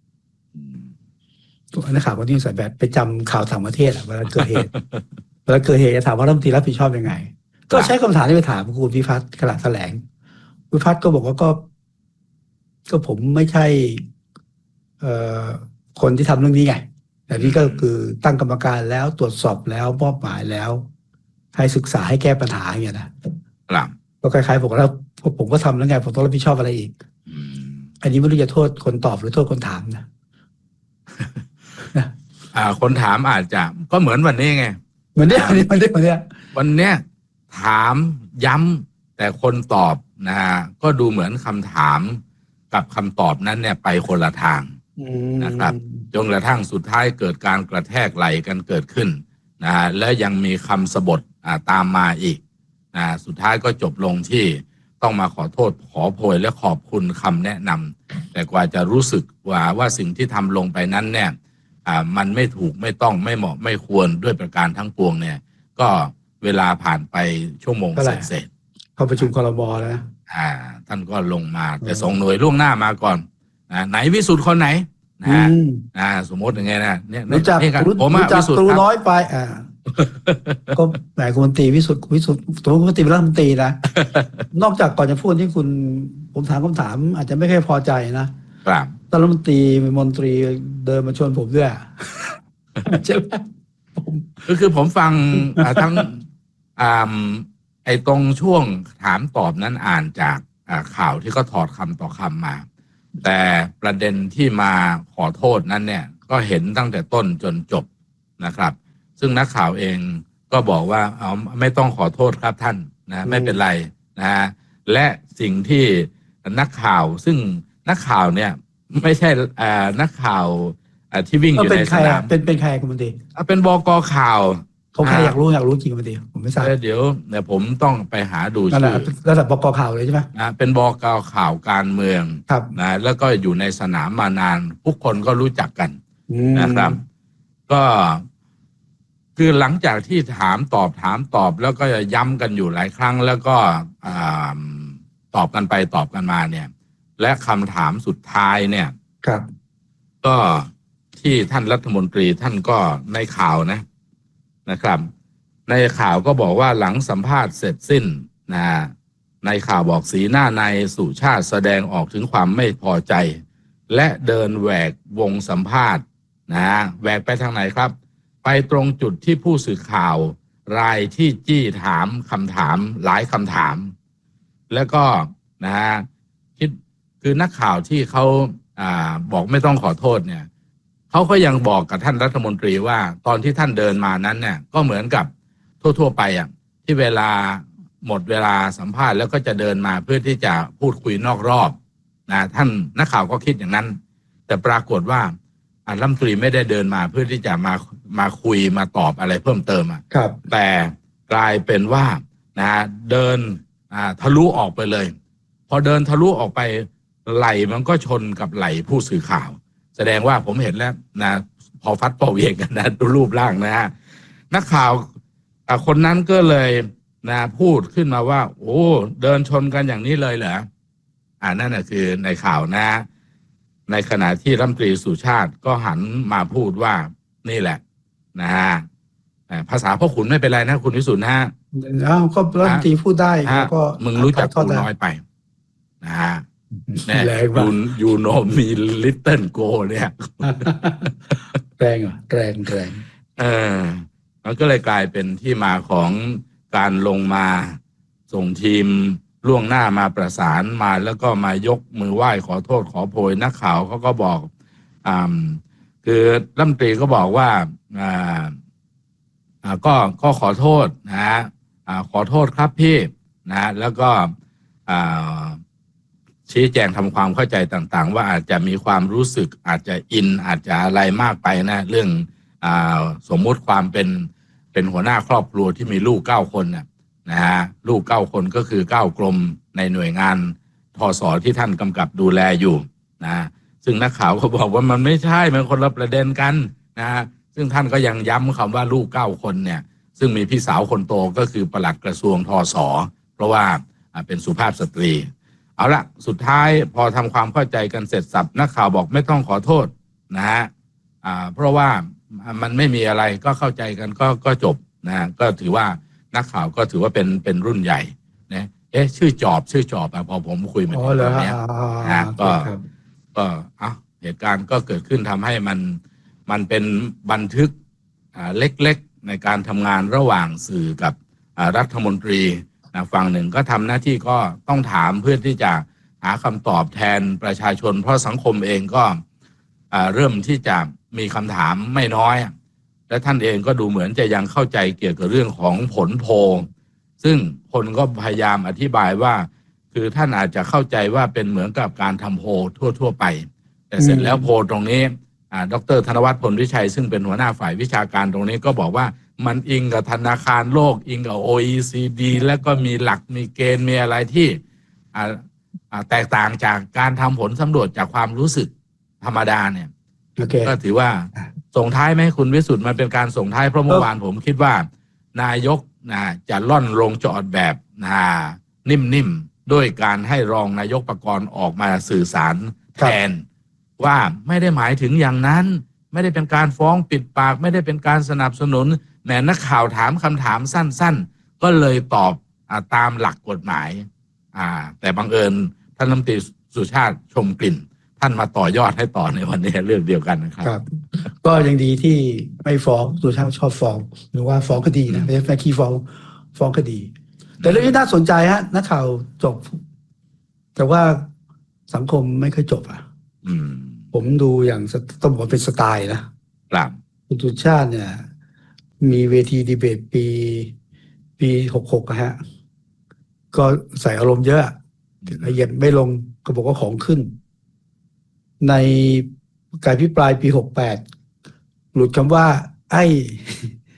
นักข่าวคนที่ใส่แบบไปจำข่าวต่างประเทศเวลาเกิดเหตุเวลาเกิดเหตุจะถามว่ารัฐมนตรีรับผิดชอบยังไงก็ใช้คำถามที่ไปถามคุณพิพัฒน์ขณะแถลงคุณพิพัฒน์ก็บอกว่าก็ก็ผมไม่ใช่เอ่อคนที่ทำเรื่องนี้ไงแต่นี่ก็คือตั้งกรรมการแล้วตรวจสอบแล้วมอบหมายแล้วให้ศึกษาให้แก้ปัญหาอย่างเงี้ยนะครับก็คล้ายๆผมแล้วผมก็ทำแล้วไงผมต้องรับผิดชอบอะไรอีกอันนี้ไม่รู้จะโทษคนตอบหรือโทษคนถามนะอ่าคนถามอาจจะก็เหมือนวันนี้ไงเหมือนเนี้ยวันนี้วันนี้วันนี้วันเนี้ยถามย้ำแต่คนตอบนะฮะก็ดูเหมือนคำถามกับคำตอบนั้นเนี่ยไปคนละทางนะครับจนกระทั่งสุดท้ายเกิดการกระแทกไหลกันเกิดขึ้นนะและยังมีคำสบทตามมาอีกนะสุดท้ายก็จบลงที่ต้องมาขอโทษขอโพยและขอบคุณคำแนะนำแต่กว่าจะรู้สึกว่าว่าสิ่งที่ทำลงไปนั้นเนี่ยอ่ามันไม่ถูกไม่ต้องไม่เหมาะไม่ควรด้วยประการทั้งปวงเนี่ยก็เวลาผ่านไปชั่วโมงเสร็จเข้าประชุมครม.แล้วนะอ่าท่านก็ลงมาแต่ส่งหน่วยล่วงหน้ามาก่อนนะไหนวิสุทธ์คนไหนนะฮะอ่าสมมติยังไงนะเนี่ยรู้จักผมรู้จักตูน้อยไปอ่าก็แหมคุณมนตรีวิสุทธ์วิสุทธ์ตัวคุณมนตรีเป็นรัฐมนตรีนะนอกจากก่อนจะพูดที่คุณผมถามคำถามอาจจะไม่ค่อยพอใจนะครับรัฐมนตรีมนตรีเดินมาชวนผมด้วยใช่ไหมก็คือผมฟังทั้งอ่าไอ้ตรงช่วงถามตอบนั้นอ่านจากข่าวที่เขาถอดคำต่อคำมาแต่ประเด็นที่มาขอโทษนั้นเนี่ยก็เห็นตั้งแต่ต้นจนจบนะครับซึ่งนักข่าวเองก็บอกว่าเอาไม่ต้องขอโทษครับท่านนะไม่เป็นไรนะฮะและสิ่งที่นักข่าวซึ่งนักข่าวเนี่ยไม่ใช่อ่านักข่าวที่วิ่งอยู่ในสนามเป็นเป็นใครคุณมนตรีเป็นบก.ข่าวเขาแค่อยากรู้อยากรู้จริงมาดีผมไม่ทราบเดี๋ยวเดี๋ยวผมต้องไปหาดูชื่อระดับบก.ข่าวเลยใช่ไหมนะเป็นบก.ข่าวการเมืองนะแล้วก็อยู่ในสนามมานานทุกคนก็รู้จักกันนะครับก็คือหลังจากที่ถามตอบถามตอบแล้วก็ย้ำกันอยู่หลายครั้งแล้วก็ตอบกันไปตอบกันมาเนี่ยและคำถามสุดท้ายเนี่ยครับก็ที่ท่านรัฐมนตรีท่านก็ในข่าวนะนะครับในข่าวก็บอกว่าหลังสัมภาษณ์เสร็จสิ้นนะในข่าวบอกสีหน้านายสุชาติแสดงออกถึงความไม่พอใจและเดินแหวกวงสัมภาษณ์นะแหวกไปทางไหนครับไปตรงจุดที่ผู้สื่อข่าวรายที่จี้ถามคำถามหลายคำถามแล้วก็นะคิดคือนักข่าวที่เขาอ่าบอกไม่ต้องขอโทษเนี่ยเขาก็ยังบอกกับท่านรัฐมนตรีว่าตอนที่ท่านเดินมานั้นเนี่ยก็เหมือนกับทั่วๆไปอ่ะที่เวลาหมดเวลาสัมภาษณ์แล้วก็จะเดินมาเพื่อที่จะพูดคุยนอกรอบนะท่านนักข่าวก็คิดอย่างนั้นแต่ปรากฏว่ารัฐมนตรีไม่ได้เดินมาเพื่อที่จะมามาคุยมาตอบอะไรเพิ่มเติมอ่ะครับแต่กลายเป็นว่านะเดินอ่าทะลุออกไปเลยพอเดินทะลุออกไปไหลมันก็ชนกับไหลผู้สื่อข่าวแสดงว่าผมเห็นแล้วนะพอฟัดพอเวียงกันนะดูรูปร่างนะฮะนักข่าวคนนั้นก็เลยนะพูดขึ้นมาว่าโอ้เดินชนกันอย่างนี้เลยเหรออ่านั่นน่ะคือในข่าวนะในขณะที่รัฐมนตรีสุชาติก็หันมาพูดว่านี่แหละนะฮะภาษาพ่อขุนไม่เป็นไรนะคุณวิสุทธิ์นะฮะอ้าวก็รัฐมนตรีพูดได้ก็มึงรู้จักกูน้อยไปนะฮะแน่ยูยูโนมีลิตเติ้ลโกเนี่ยแรงอ่ะแรงแรงเออมันก็เลยกลายเป็นที่มาของการลงมาส่งทีมล่วงหน้ามาประสานมาแล้วก็มายกมือไหว้ขอโทษขอโพยนักข่าวเขาก็บอกอ่าคือรัฐมนตรีก็บอกว่าอ่าอ่าก็ก็ขอโทษนะอ่าขอโทษครับพี่นะแล้วก็อ่าชี้แจงทำความเข้าใจต่างๆว่าอาจจะมีความรู้สึกอาจจะอินอาจจะอะไรมากไปนะเรื่องอ่าสมมุติความเป็นเป็นหัวหน้าครอบครัวที่มีลูกเก้าคนนะนะฮะลูกเก้าคนก็คือเก้ากรมในหน่วยงานทส.ที่ท่านกำกับดูแลอยู่นะซึ่งนักข่าวก็บอกว่ามันไม่ใช่มันคนละประเด็นกันนะซึ่งท่านก็ยังย้ำคำว่าลูกเก้าคนเนี่ยซึ่งมีพี่สาวคนโตก็คือปลัดกระทรวงทส.เพราะว่าเป็นสุภาพสตรีเอาละสุดท้ายพอทำความเข้าใจกันเสร็จสับนักข่าวบอกไม่ต้องขอโทษนะฮะอ่าเพราะว่ามันไม่มีอะไรก็เข้าใจกันก็ก็จบนะก็ถือว่านักข่าวก็ถือว่าเป็นเป็นรุ่นใหญ่นะเอ๊ะชื่อจอบชื่อจอบอะพอผมคุยมาถึงตรงนี้นะก็ก็อ่ะเหตุการณ์ก็เกิดขึ้นทำให้มันมันเป็นบันทึกอ่าเล็กๆในการทำงานระหว่างสื่อกับอ่ารัฐมนตรีนะฝั่งหนึ่งก็ทำหน้าที่ก็ต้องถามเพื่อที่จะหาคำตอบแทนประชาชนเพราะสังคมเองก็อ่าเริ่มที่จะมีคำถามไม่น้อยและท่านเองก็ดูเหมือนจะยังเข้าใจเกี่ยวกับเรื่องของผลโพลซึ่งคนก็พยายามอธิบายว่าคือท่านอาจจะเข้าใจว่าเป็นเหมือนกับการทำโพลทั่วๆไปแต่เสร็จแล้วโพลตรงนี้อ่าดร.ธนวัฒน์พลวิชัยซึ่งเป็นหัวหน้าฝ่ายวิชาการตรงนี้ก็บอกว่ามันอิงกับธนาคารโลกอิงกับ โอ อี ซี ดี แล้วก็มีหลักมีเกณฑ์มีอะไรที่อ่าอ่าแตกต่างจากการทำผลสำรวจจากความรู้สึกธรรมดาเนี่ย Okay. ก็ถือว่าส่งท้ายไหมคุณวิสุทธิ์มันเป็นการส่งท้ายเพราะเมื่อวานผมคิดว่านายกนะจะล่อนลงจอดแบบนะนิ่มๆด้วยการให้รองนายกปกรณ์ออกมาสื่อสารแทนว่าไม่ได้หมายถึงอย่างนั้นไม่ได้เป็นการฟ้องปิดปากไม่ได้เป็นการสนับสนุนแม้นักข่าวถามคำถามสั้นๆก็เลยตอบอ่าตามหลักกฎหมายอ่าแต่บังเอิญท่านรัฐมนตรีสุชาติชมกลิ่นท่านมาต่อยอดให้ต่อในวันนี้เรื่องเดียวกันนะครับครับก็ยังดีที่ไม่ฟ้องสุชาติชอบฟ้องหรือว่าฟ้องคดีนะไม่ใช่แค่ขี้ฟ้องฟ้องคดีแต่เรื่องนี้น่าสนใจฮะนักข่าวจบแต่ว่าสังคมไม่เคยจบอ่ะผมดูอย่างต้องบอกเป็นสไตล์นะครับคุณสุชาติเนี่ยมีเวทีดีเบตปีปีหกหกฮะก็ใส่อารมณ์เยอะละเอียดไม่ลงก็บอกว่าของขึ้นในการพิปรายปีหกแปดหลุดคำว่าไอ้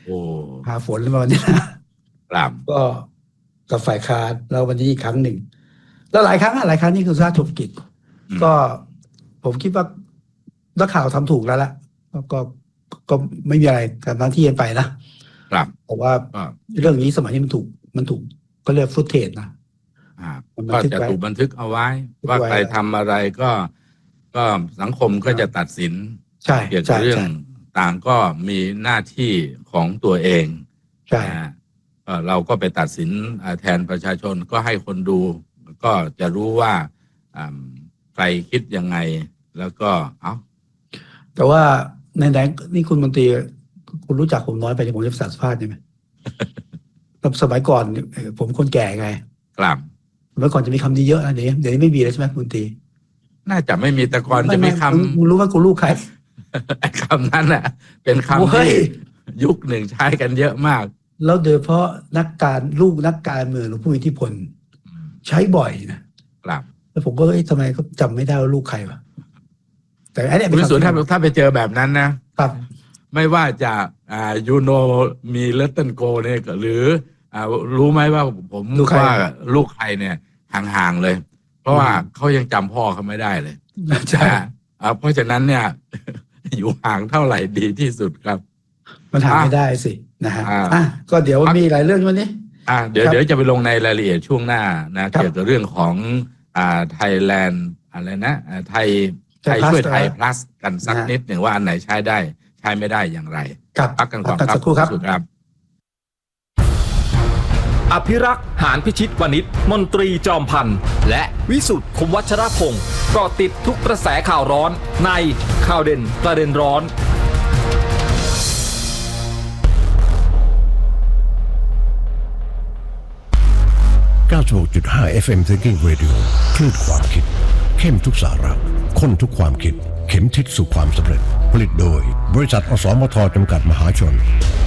โอ้หาฝนมาวันนี้นะครับก็กับฝ่ายค้านแล้ววันนี้อีกครั้งหนึ่งแล้วหลายครั้งหลายครั้งนี่คือสาธารณกิจก็ผมคิดว่านักข่าวทำถูกแล้วละก็ก็ไม่มีอะไรทำหน้าที่กันไปนะครับแต่ว่าเรื่องนี้สมัยนี้มันถูกมันถูกก็เรียกฟุตเทจนะก็จะถูกบันทึกเอาไว้ว่าใครทำอะไรก็ก็สังคมก็จะตัดสินเกี่ยวกับเรื่องต่างก็มีหน้าที่ของตัวเองใช่เราก็ไปตัดสินแทนประชาชนก็ให้คนดูก็จะรู้ว่าใครคิดยังไงแล้วก็เอ้าแต่ว่าในไหนนี่คุณมนตรีคุณรู้จักผมน้อยไปผมจะสัมภาษณ์ใช่ไหมสมัยก่อนผมคนแก่ไงครับเมื่อก่อนจะมีคำนี้เยอะนะเดี๋ยวเดี๋ยวนี้ไม่มีแล้วใช่ไหมคุณมนตรีน่าจะไม่มีแต่ก่อนจะมีคำคุณรู้ว่ากูลูกใครคำนั้นน่ะเป็นคำที่ยุคหนึ่งใช้กันเยอะมากแล้วโดยเฉพาะนักการลูกนักการเมืองหรือผู้มีอิทธิพลใช้บ่อยนะครับแล้วผมก็เอ๊ะทำไมเขาจำไม่ได้ว่าลูกใครวะแต่อันนี้เป็นส่วนถ้าถ้าไปเจอแบบนั้นนะครับไม่ว่าจะอ่ายูโนมีเลตเติ้ลโกเนี่ยหรืออ่ารู้ไหมว่าผมว่าลูกใครเนี่ยห่างๆเลยเพราะว่าเขายังจำพ่อเขาไม่ได้เลยใช่เพราะฉะนั้นเนี่ยอยู่ห่างเท่าไหร่ดีที่สุดครับมันห่างไม่ได้สินะฮะอ่ะก็เดี๋ยวมีหลายเรื่องวันนี้อ่าเดี๋ยวเดี๋ยวจะไปลงในรายละเอียดช่วงหน้านะเกี่ยวกับเรื่องของอ่าไทยแลนด์อะไรนะไทยไทยช่วยไทย plus กันสักนิดหนึ่งว่าอันไหนใช้ได้ใช้ไม่ได้อย่างไรพักกันก่อนครับอภิรักษ์หานพิชิตวณิชมนตรีจอมพันธ์และวิสุทธิ์คมวัชรพงศ์เกาะติดทุกกระแสข่าวร้อนในข่าวเด่นประเด็นร้อนเก้าสิบหกจุดห้า เอฟ เอ็ม Thinking Radio คลื่นความคิดเข้มทุกสาระข้นทุกความคิดเข็มทิศสู่ความสำเร็จผลิตโดยบริษัทอสมทจำกัดมหาชน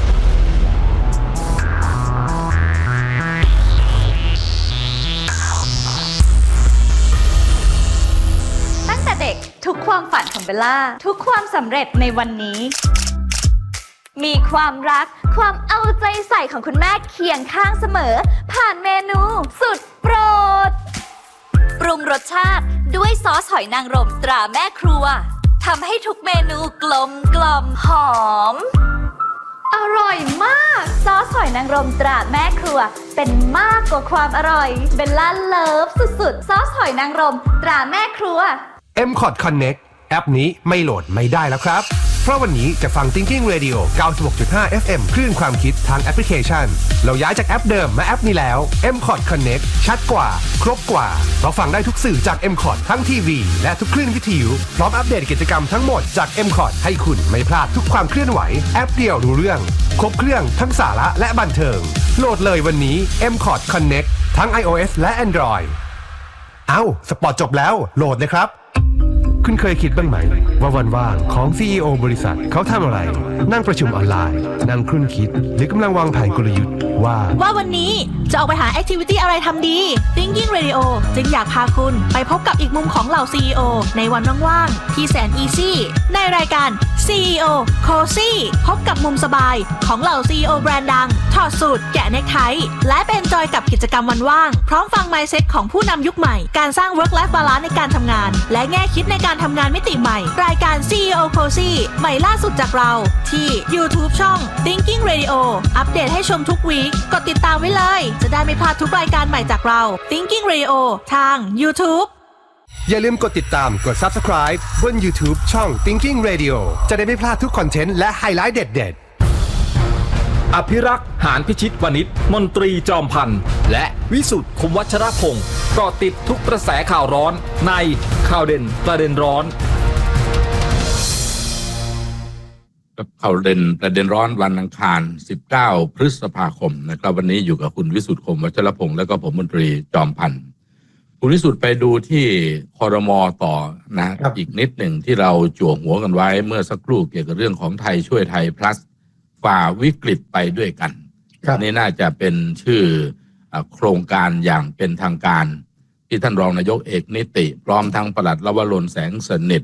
ทุกความฝันของเบลล่าทุกความสำเร็จในวันนี้มีความรักความเอาใจใส่ของคุณแม่เคียงข้างเสมอผ่านเมนูสุดโปรดปรุงรสชาติด้วยซอสหอยนางรมตราแม่ครัวทำให้ทุกเมนูกลมกล่อมหอมอร่อยมากซอสหอยนางรมตราแม่ครัวเป็นมากกว่าความอร่อยเบลล่าเลิฟสุดๆซอสหอยนางรมตราแม่ครัวเอ็ม คอท Connect แอปนี้ไม่โหลดไม่ได้แล้วครับเพราะวันนี้จะฟัง Thinking Radio เก้าสิบหกจุดห้า เอฟ เอ็ม คลื่นความคิดทางแอปพลิเคชันเราย้ายจากแอปเดิมมาแอปนี้แล้ว เอ็ม คอท Connect ชัดกว่าครบกว่าเราฟังได้ทุกสื่อจาก เอ็ม คอท ทั้งทีวีและทุกคลื่นวิทยุพร้อมอัปเดตกิจกรรมทั้งหมดจาก เอ็ม คอท ให้คุณไม่พลาดทุกความเคลื่อนไหวแอปเดียวรู้เรื่องครบเครื่องทั้งสาระและบันเทิงโหลดเลยวันนี้ เอ็ม คอท Connect ทั้ง iOS และ Android เอ้าสปอร์ตจบแล้วโหลดเลยครับคุณเคยคิดบ้างไหมว่าวันว่างของ ซี อี โอ บริษัทเขาทำอะไรนั่งประชุมออนไลน์นั่งครุ่นคิดหรือกำลังวางแผนกลยุทธ์ว่าว่าวันนี้จะออกไปหาแอคทิวิตี้อะไรทำดี Thinking Radio จึงอยากพาคุณไปพบกับอีกมุมของเหล่า ซี อี โอ ในวันว่างๆที่แสนอีซี่ในรายการ ซี อี โอ Cozy พบกับมุมสบายของเหล่า ซี อี โอ แบรนด์ดังถอดสูตรแกะเนคไทและเป็นจอยกับกิจกรรมวันว่างพร้อมฟัง mindset ของผู้นำยุคใหม่การสร้าง work life balance ในการทำงานและแง่คิดในการทำงานมิติใหม่รายการ ซี อี โอ Cozy ใหม่ล่าสุดจากเราที่ YouTube ช่อง Thinking Radio อัปเดตให้ชมทุกวีคกดติดตามไว้เลยจะได้ไม่พลาดทุกรายการใหม่จากเรา Thinking Radio ทาง YouTube อย่าลืมกดติดตามกด Subscribe บน YouTube ช่อง Thinking Radio จะได้ไม่พลาดทุกคอนเทนต์และไฮไลท์เด็ดๆอภิรักษ์หานพิชิตวณิชมนตรีจอมพันธ์และวิสุทธิ์คมวัชรพงศ์เกาะติดทุกกระแสข่าวร้อนในข่าวเด่นประเด็นร้อนข่าวเด่นประเด็นร้อนวันอังคารสิบเก้าพฤษภาคมนะครับวันนี้อยู่กับคุณวิสุทธิ์คมวัชรพงศ์และก็ผมมนตรีจอมพันธ์คุณวิสุทธิ์ไปดูที่ครม.ต่อนะอีกนิดหนึ่งที่เราจั่วหัวกันไว้เมื่อสักครู่เกี่ยวกับเรื่องของไทยช่วยไทย plus ฝ่าวิกฤตไปด้วยกันนี่น่าจะเป็นชื่อโครงการอย่างเป็นทางการที่ท่านรองนายกเอกนิติพร้อมทั้งปลัดลวรนแสงสนิท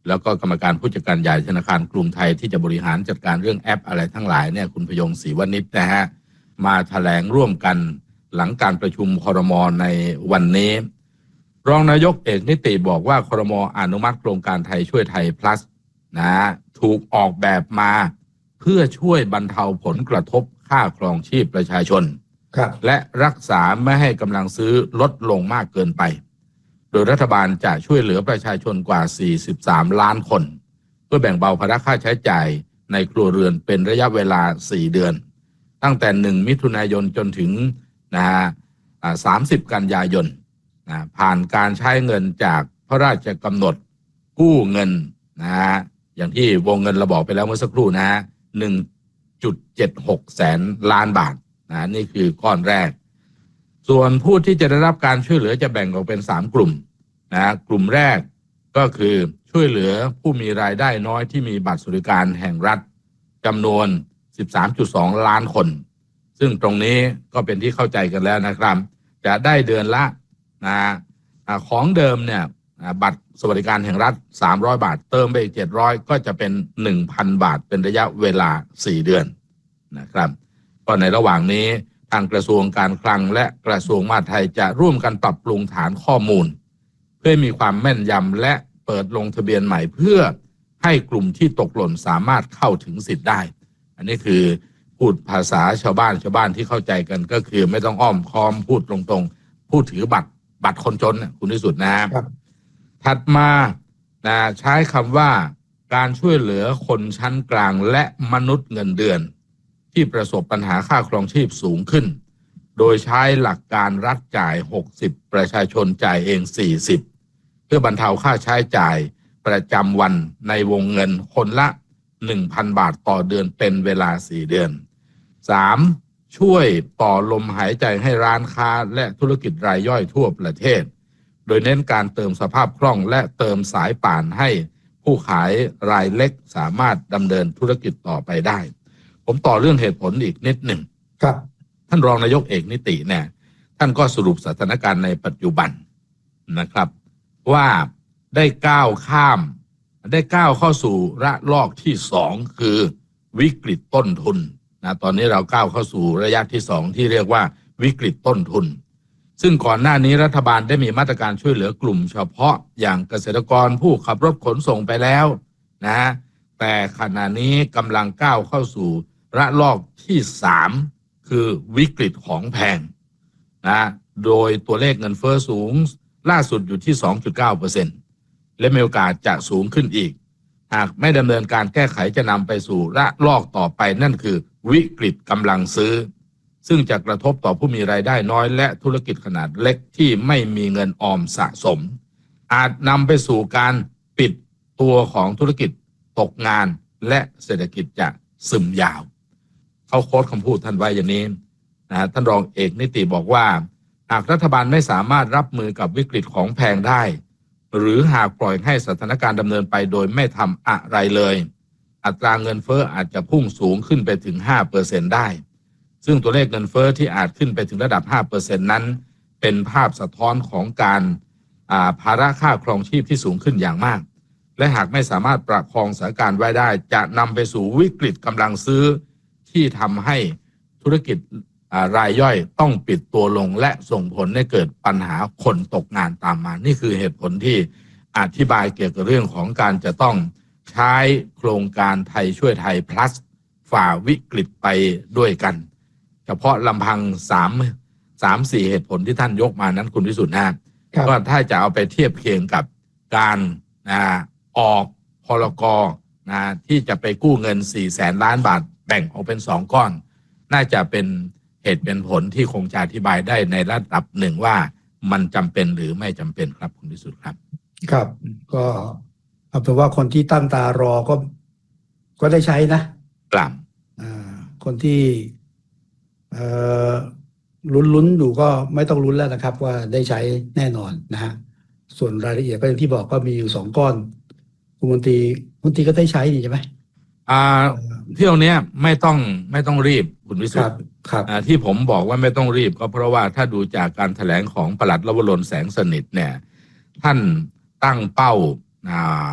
แล้วก็กรรมการผู้จัดการใหญ่ธนาคารกรุงไทยที่จะบริหารจัดการเรื่องแอปอะไรทั้งหลายเนี่ยคุณพยงศรีวณิชนะฮะมาแถลงร่วมกันหลังการประชุมครม.ในวันนี้รองนายกเอกนิติบอกว่าครม.อนุมัติโครงการไทยช่วยไทย plus นะถูกออกแบบมาเพื่อช่วยบรรเทาผลกระทบค่าครองชีพประชาชนและรักษาไม่ให้กำลังซื้อลดลงมากเกินไปโดยรัฐบาลจะช่วยเหลือประชาชนกว่าสี่สิบสามล้านคนเพื่อแบ่งเบาภาระค่าใช้จ่ายในครัวเรือนเป็นระยะเวลาสี่เดือนตั้งแต่หนึ่งมิถุนายนจนถึงนะฮะสามสิบกันยายนนะผ่านการใช้เงินจากพระราชกำหนดกู้เงินนะฮะอย่างที่วงเงินเราบอกไปแล้วเมื่อสักครู่นะฮะ หนึ่งจุดเจ็ดหก แสนล้านบาทนะนี่คือก้อนแรกส่วนผู้ที่จะได้รับการช่วยเหลือจะแบ่งออกเป็นสามกลุ่มนะกลุ่มแรกก็คือช่วยเหลือผู้มีรายได้น้อยที่มีบัตรสวัสดิการแห่งรัฐจำนวน สิบสามจุดสอง ล้านคนซึ่งตรงนี้ก็เป็นที่เข้าใจกันแล้วนะครับจะได้เดือนละนะของเดิมเนี่ยบัตรสวัสดิการแห่งรัฐสามร้อยบาทเติมไปอีกเจ็ดร้อยก็จะเป็น หนึ่งพัน บาทเป็นระยะเวลาสี่เดือนนะครับก็ในระหว่างนี้ทางกระทรวงการคลังและกระทรวงมหาดไทยจะร่วมกันปรับปรุงฐานข้อมูลเพื่อมีความแม่นยำและเปิดลงทะเบียนใหม่เพื่อให้กลุ่มที่ตกหล่นสามารถเข้าถึงสิทธิ์ได้อันนี้คือพูดภาษาชาวบ้านชาวบ้านที่เข้าใจกันก็คือไม่ต้องอ้อมค้อมพูดตรงๆผู้ถือบัตรบัตรคนจนคุณที่สุดนะครับถัดมานะใช้คำว่าการช่วยเหลือคนชั้นกลางและมนุษย์เงินเดือนที่ประสบปัญหาค่าครองชีพสูงขึ้นโดยใช้หลักการรัฐจ่ายหกสิบประชาชนจ่ายเองสี่สิบเพื่อบรรเทาค่าใช้จ่ายประจำวันในวงเงินคนละ หนึ่งพัน บาทต่อเดือนเป็นเวลาสี่เดือนสามช่วยต่อลมหายใจให้ร้านค้าและธุรกิจรายย่อยทั่วประเทศโดยเน้นการเติมสภาพคล่องและเติมสายป่านให้ผู้ขายรายเล็กสามารถดำเนินธุรกิจต่อไปได้ผมต่อเรื่องเหตุผลอีกนิดหนึ่งครับท่านรองนายกเอกนิติเนี่ยท่านก็สรุปสถานการณ์ในปัจจุบันนะครับว่าได้ก้าวข้ามได้ก้าวเข้าสู่ระลอกที่สองคือวิกฤตต้นทุนนะตอนนี้เราก้าวเข้าสู่ระยะที่สองที่เรียกว่าวิกฤตต้นทุนซึ่งก่อนหน้านี้รัฐบาลได้มีมาตรการช่วยเหลือกลุ่มเฉพาะอย่างเกษตรกรผู้ขับรถขนส่งไปแล้วนะแต่ขณะนี้กำลังก้าวเข้าสู่ระลอกที่สามคือวิกฤตของแพงนะโดยตัวเลขเงินเฟ้อสูงล่าสุดอยู่ที่ สองจุดเก้าเปอร์เซ็นต์ และมีโอกาสจะสูงขึ้นอีกหากไม่ดำเนินการแก้ไขจะนำไปสู่ระลอกต่อไปนั่นคือวิกฤตกำลังซื้อซึ่งจะกระทบต่อผู้มีรายได้น้อยและธุรกิจขนาดเล็กที่ไม่มีเงินออมสะสมอาจนำไปสู่การปิดตัวของธุรกิจตกงานและเศรษฐกิจจะซึมยาวเขาโค้ดคำพูดท่านไว้อย่างนี้นะท่านรองเอกนิติบอกว่าหากรัฐบาลไม่สามารถรับมือกับวิกฤตของแพงได้หรือหากปล่อยให้สถานการณ์ดำเนินไปโดยไม่ทำอะไรเลยอัตราเงินเฟ้ออาจจะพุ่งสูงขึ้นไปถึง ห้าเปอร์เซ็นต์ ได้ซึ่งตัวเลขเงินเฟ้อที่อาจขึ้นไปถึงระดับ ห้าเปอร์เซ็นต์ นั้นเป็นภาพสะท้อนของการภาระค่าครองชีพที่สูงขึ้นอย่างมากและหากไม่สามารถประคองสถานการณ์ไว้ได้จะนำไปสู่วิกฤตกำลังซื้อที่ทำให้ธุรกิจรายย่อยต้องปิดตัวลงและส่งผลให้เกิดปัญหาคนตกงานตามมานี่คือเหตุผลที่อธิบายเกี่ยวกับเรื่องของการจะต้องใช้โครงการไทยช่วยไทย plus ฝ่าวิกฤตไปด้วยกันเฉพาะลำพังสาม สาม สี่เหตุผลที่ท่านยกมานั้นคุณวิสุทธิ์นะก็ถ้าจะเอาไปเทียบเคียงกับการนะออกพรกนะที่จะไปกู้เงินสี่แสนล้านบาทแบ่งออกเป็นสองก้อนน่าจะเป็นเหตุเป็นผลที่คงจะอธิบายได้ในระดับหนึ่งว่ามันจำเป็นหรือไม่จำเป็นครับคุณวิสุทธิ์ครับครับก็เอาเป็นว่าคนที่ตั้งตารอก็ก็ได้ใช้นะครับอ่าคนที่เอ่อลุ้นๆอยู่ก็ไม่ต้องลุ้นแล้วนะครับว่าได้ใช้แน่นอนนะฮะส่วนรายละเอียดก็อย่างที่บอกก็มีอยู่สองก้อนคุณมนตรีมนตรีก็ได้ใช้นี่ใช่ไหมอ่าเที่ยวนี้ไม่ต้องไม่ต้องรีบคุณวิสุทธิ์ที่ผมบอกว่าไม่ต้องรีบก็เพราะว่าถ้าดูจากการแถลงของปลัดลวรนแสงสนิทเนี่ยท่านตั้งเป้า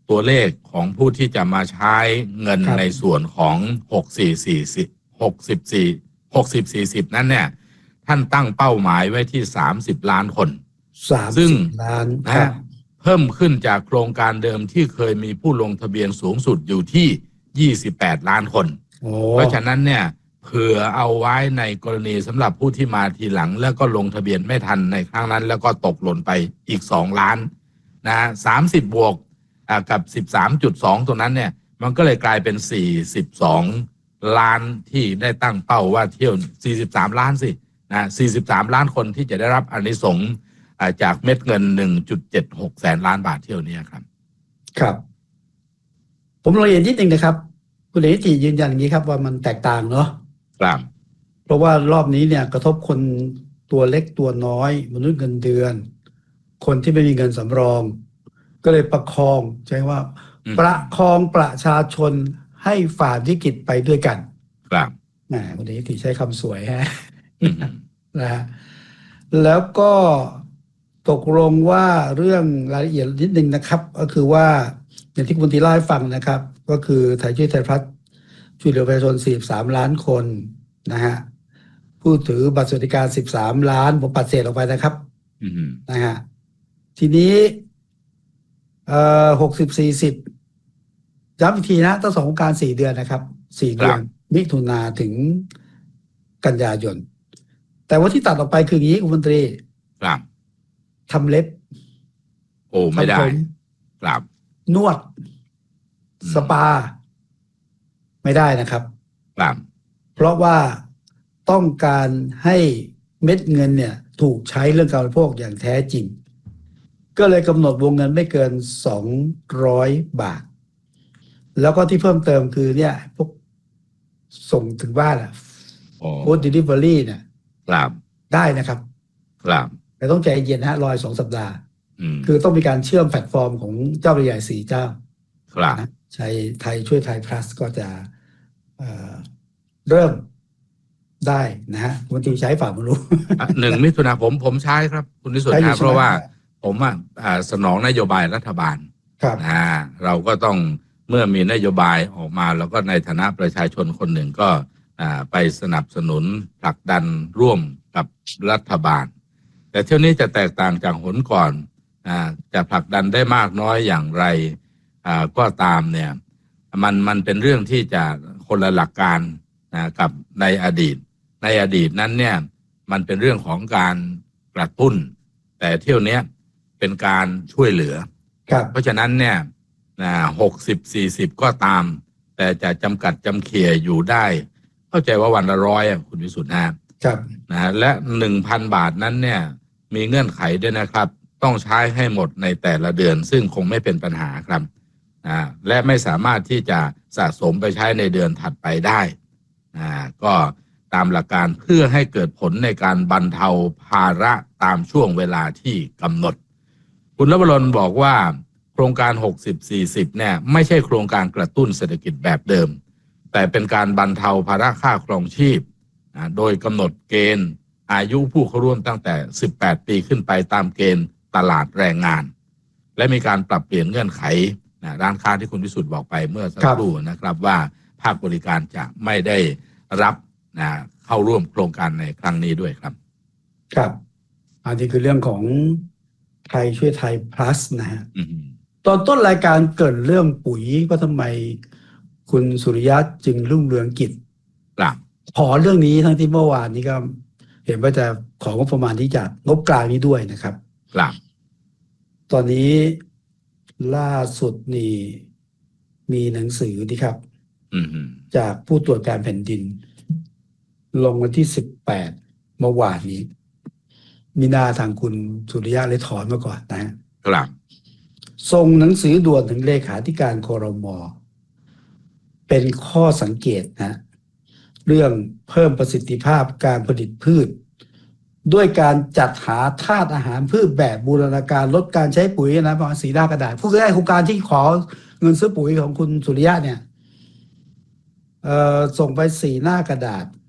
ตัวเลขของผู้ที่จะมาใช้เงินในส่วนของหกสี่สี่สิบ หกสิบสี่ หกสิบ สี่สิบนั้นเนี่ยท่านตั้งเป้าหมายไว้ที่สามสิบล้านคนซึ่งล้านนะเพิ่มขึ้นจากโครงการเดิมที่เคยมีผู้ลงทะเบียนสูงสุดอยู่ที่ยี่สิบแปดล้านคนเพราะฉะนั้นเนี่ยเผื่อเอาไว้ในกรณีสำหรับผู้ที่มาทีหลังแล้วก็ลงทะเบียนไม่ทันในครั้งนั้นแล้วก็ตกหล่นไปอีกสองล้านนะสามสิบบวกกับ สิบสามจุดสอง ตรงนั้นเนี่ยมันก็เลยกลายเป็นสี่สิบสองล้านที่ได้ตั้งเป้าว่าเที่ยวสี่สิบสามล้านสินะสี่สิบสามล้านคนที่จะได้รับอานิสงส์จากเม็ดเงิน หนึ่งจุดเจ็ดหก แสนล้านบาทเที่ยวนี้ครับครับผมละเอียดนิดนึงนะครับคุณเอกจียืนยันอย่างนี้ครับว่ามันแตกต่างเนาะครับเพราะว่ารอบนี้เนี่ยกระทบคนตัวเล็กตัวน้อยมนุษย์เงินเดือนคนที่ไม่มีเงินสำรองก็เลยประคองใช่ว่าประคองประชาชนให้ฝ่าวิกฤตไปด้วยกันครับแหมคุณเอกจีใช้คำสวยฮะนะฮะแล้วก็ตกลงว่าเรื่องรายละเอียดนิดนึงนะครับก็คือว่าอย่างที่คุณตีเล่าให้ฟังนะครับก็คือไทยช่วยไทยพลัสช่วยเหลือประชาชนสี่สิบสามล้านคนนะฮะผู้ถือบัตรสวัสดิการสิบสามล้านผมปัดเศษออกไปนะครับนะฮะทีนี้เอ่อหกสิบ สี่สิบย้ำอีกทีนะต้องสองโครงการสี่เดือนนะครับสี่เดือนมิถุนาถึงกันยายนแต่ว่าที่ตัดออกไปคืออย่างนี้คุณมนตรีครับทำเล็บโอ้ไม่ได้ครับนวดสปาไม่ได้นะครับครับเพราะว่าต้องการให้เม็ดเงินเนี่ยถูกใช้เรื่องการบริโภคอย่างแท้จริงก็เลยกำหนดวงเงินไม่เกินสองร้อยบาทแล้วก็ที่เพิ่มเติมคือเนี่ยพวกส่งถึงบ้านอะฟู้ดเดลิเวอรี่เนี่ยครับได้นะครับครับแต่ต้องใจเย็นฮะรอยสองสัปดาห์คือต้องมีการเชื่อมแพลตฟอร์มของเจ้าใหญ่สี่เจ้าครับใช้ไทยช่วยไทย plus ก็จะเอ่อเริ่มได้นะฮะวันที่ใช้ฝ่ามือรู้หนึ่งมิถุนาผมผมใช้ครับคุณนิสุทธิ์นะเพราะว่าผมอ่ะสนองนโยบายรัฐบาลนะเราก็ต้องเมื่อมีนโยบายออกมาแล้วก็ในฐานะประชาชนคนหนึ่งก็ไปสนับสนุนผลักดันร่วมกับรัฐบาลแต่เที่ยวนี้จะแตกต่างจากหนก่อนจะผลักดันได้มากน้อยอย่างไรก็ตามเนี่ยมันมันเป็นเรื่องที่จะคนละหลักการกับในอดีตในอดีตนั้นเนี่ยมันเป็นเรื่องของการกระตุ้นแต่เที่ยวนี้เป็นการช่วยเหลือเพราะฉะนั้นเนี่ยหกสิบ สี่สิบก็ตามแต่จะจำกัดจำเขี่ยอยู่ได้เข้าใจว่าวันละร้อยคุณวิสุทธิ์นะครับนะและ หนึ่งพัน บาทนั้นเนี่ยมีเงื่อนไขด้วยนะครับต้องใช้ให้หมดในแต่ละเดือนซึ่งคงไม่เป็นปัญหาครับนะและไม่สามารถที่จะสะสมไปใช้ในเดือนถัดไปได้นะก็ตามหลักการเพื่อให้เกิดผลในการบรรเทาภาระตามช่วงเวลาที่กำหนดคุณลวรนบอกว่าโครงการหกสิบ สี่สิบเนี่ยไม่ใช่โครงการกระตุ้นเศรษฐกิจแบบเดิมแต่เป็นการบรรเทาภาระค่าครองชีพนะโดยกำหนดเกณฑ์อายุผู้เข้าร่วมตั้งแต่สิบแปดปีขึ้นไปตามเกณฑ์ตลาดแรงงานและมีการปรับเปลี่ยนเงื่อนไขนะร้านค้าที่คุณวิสุทธิ์บอกไปเมื่อสักครู่นะครับว่าภาคบริการจะไม่ได้รับนะเข้าร่วมโครงการในครั้งนี้ด้วยครับครับอันนี้คือเรื่องของไทยช่วยไทย plus นะฮะตอนต้นรายการเกิดเรื่องปุ๋ยว่าทำไมคุณสุริยะจึงรุ่งเรืองกิจขอเรื่องนี้ทั้งที่เมื่อวานนี้ก็เห็นว่าจะของงบประมาณที่จากงบกลางนี้ด้วยนะครับครับตอนนี้ล่าสุดนี่มีหนังสือนี่ครับจากผู้ตรวจการแผ่นดินลงวันที่สิบแปดเมื่อวานนี้มีหน้าทางคุณสุริยะเลยถอนมาก่อนนะครับส่งหนังสือด่วนถึงเลขาธิการครม.เป็นข้อสังเกตนะเรื่องเพิ่มประสิทธิภาพการผลิตพืชด้วยการจัดหาธาตุอาหารพืชแบบบูรณาการลดการใช้ปุ๋ยนะประมาณสีหน้ากระดาษผู้ได้โครงการที่ขอเงินซื้อปุ๋ยของคุณสุริยะเนี่ยเอ่อส่งไปสี่หน้ากระดาษ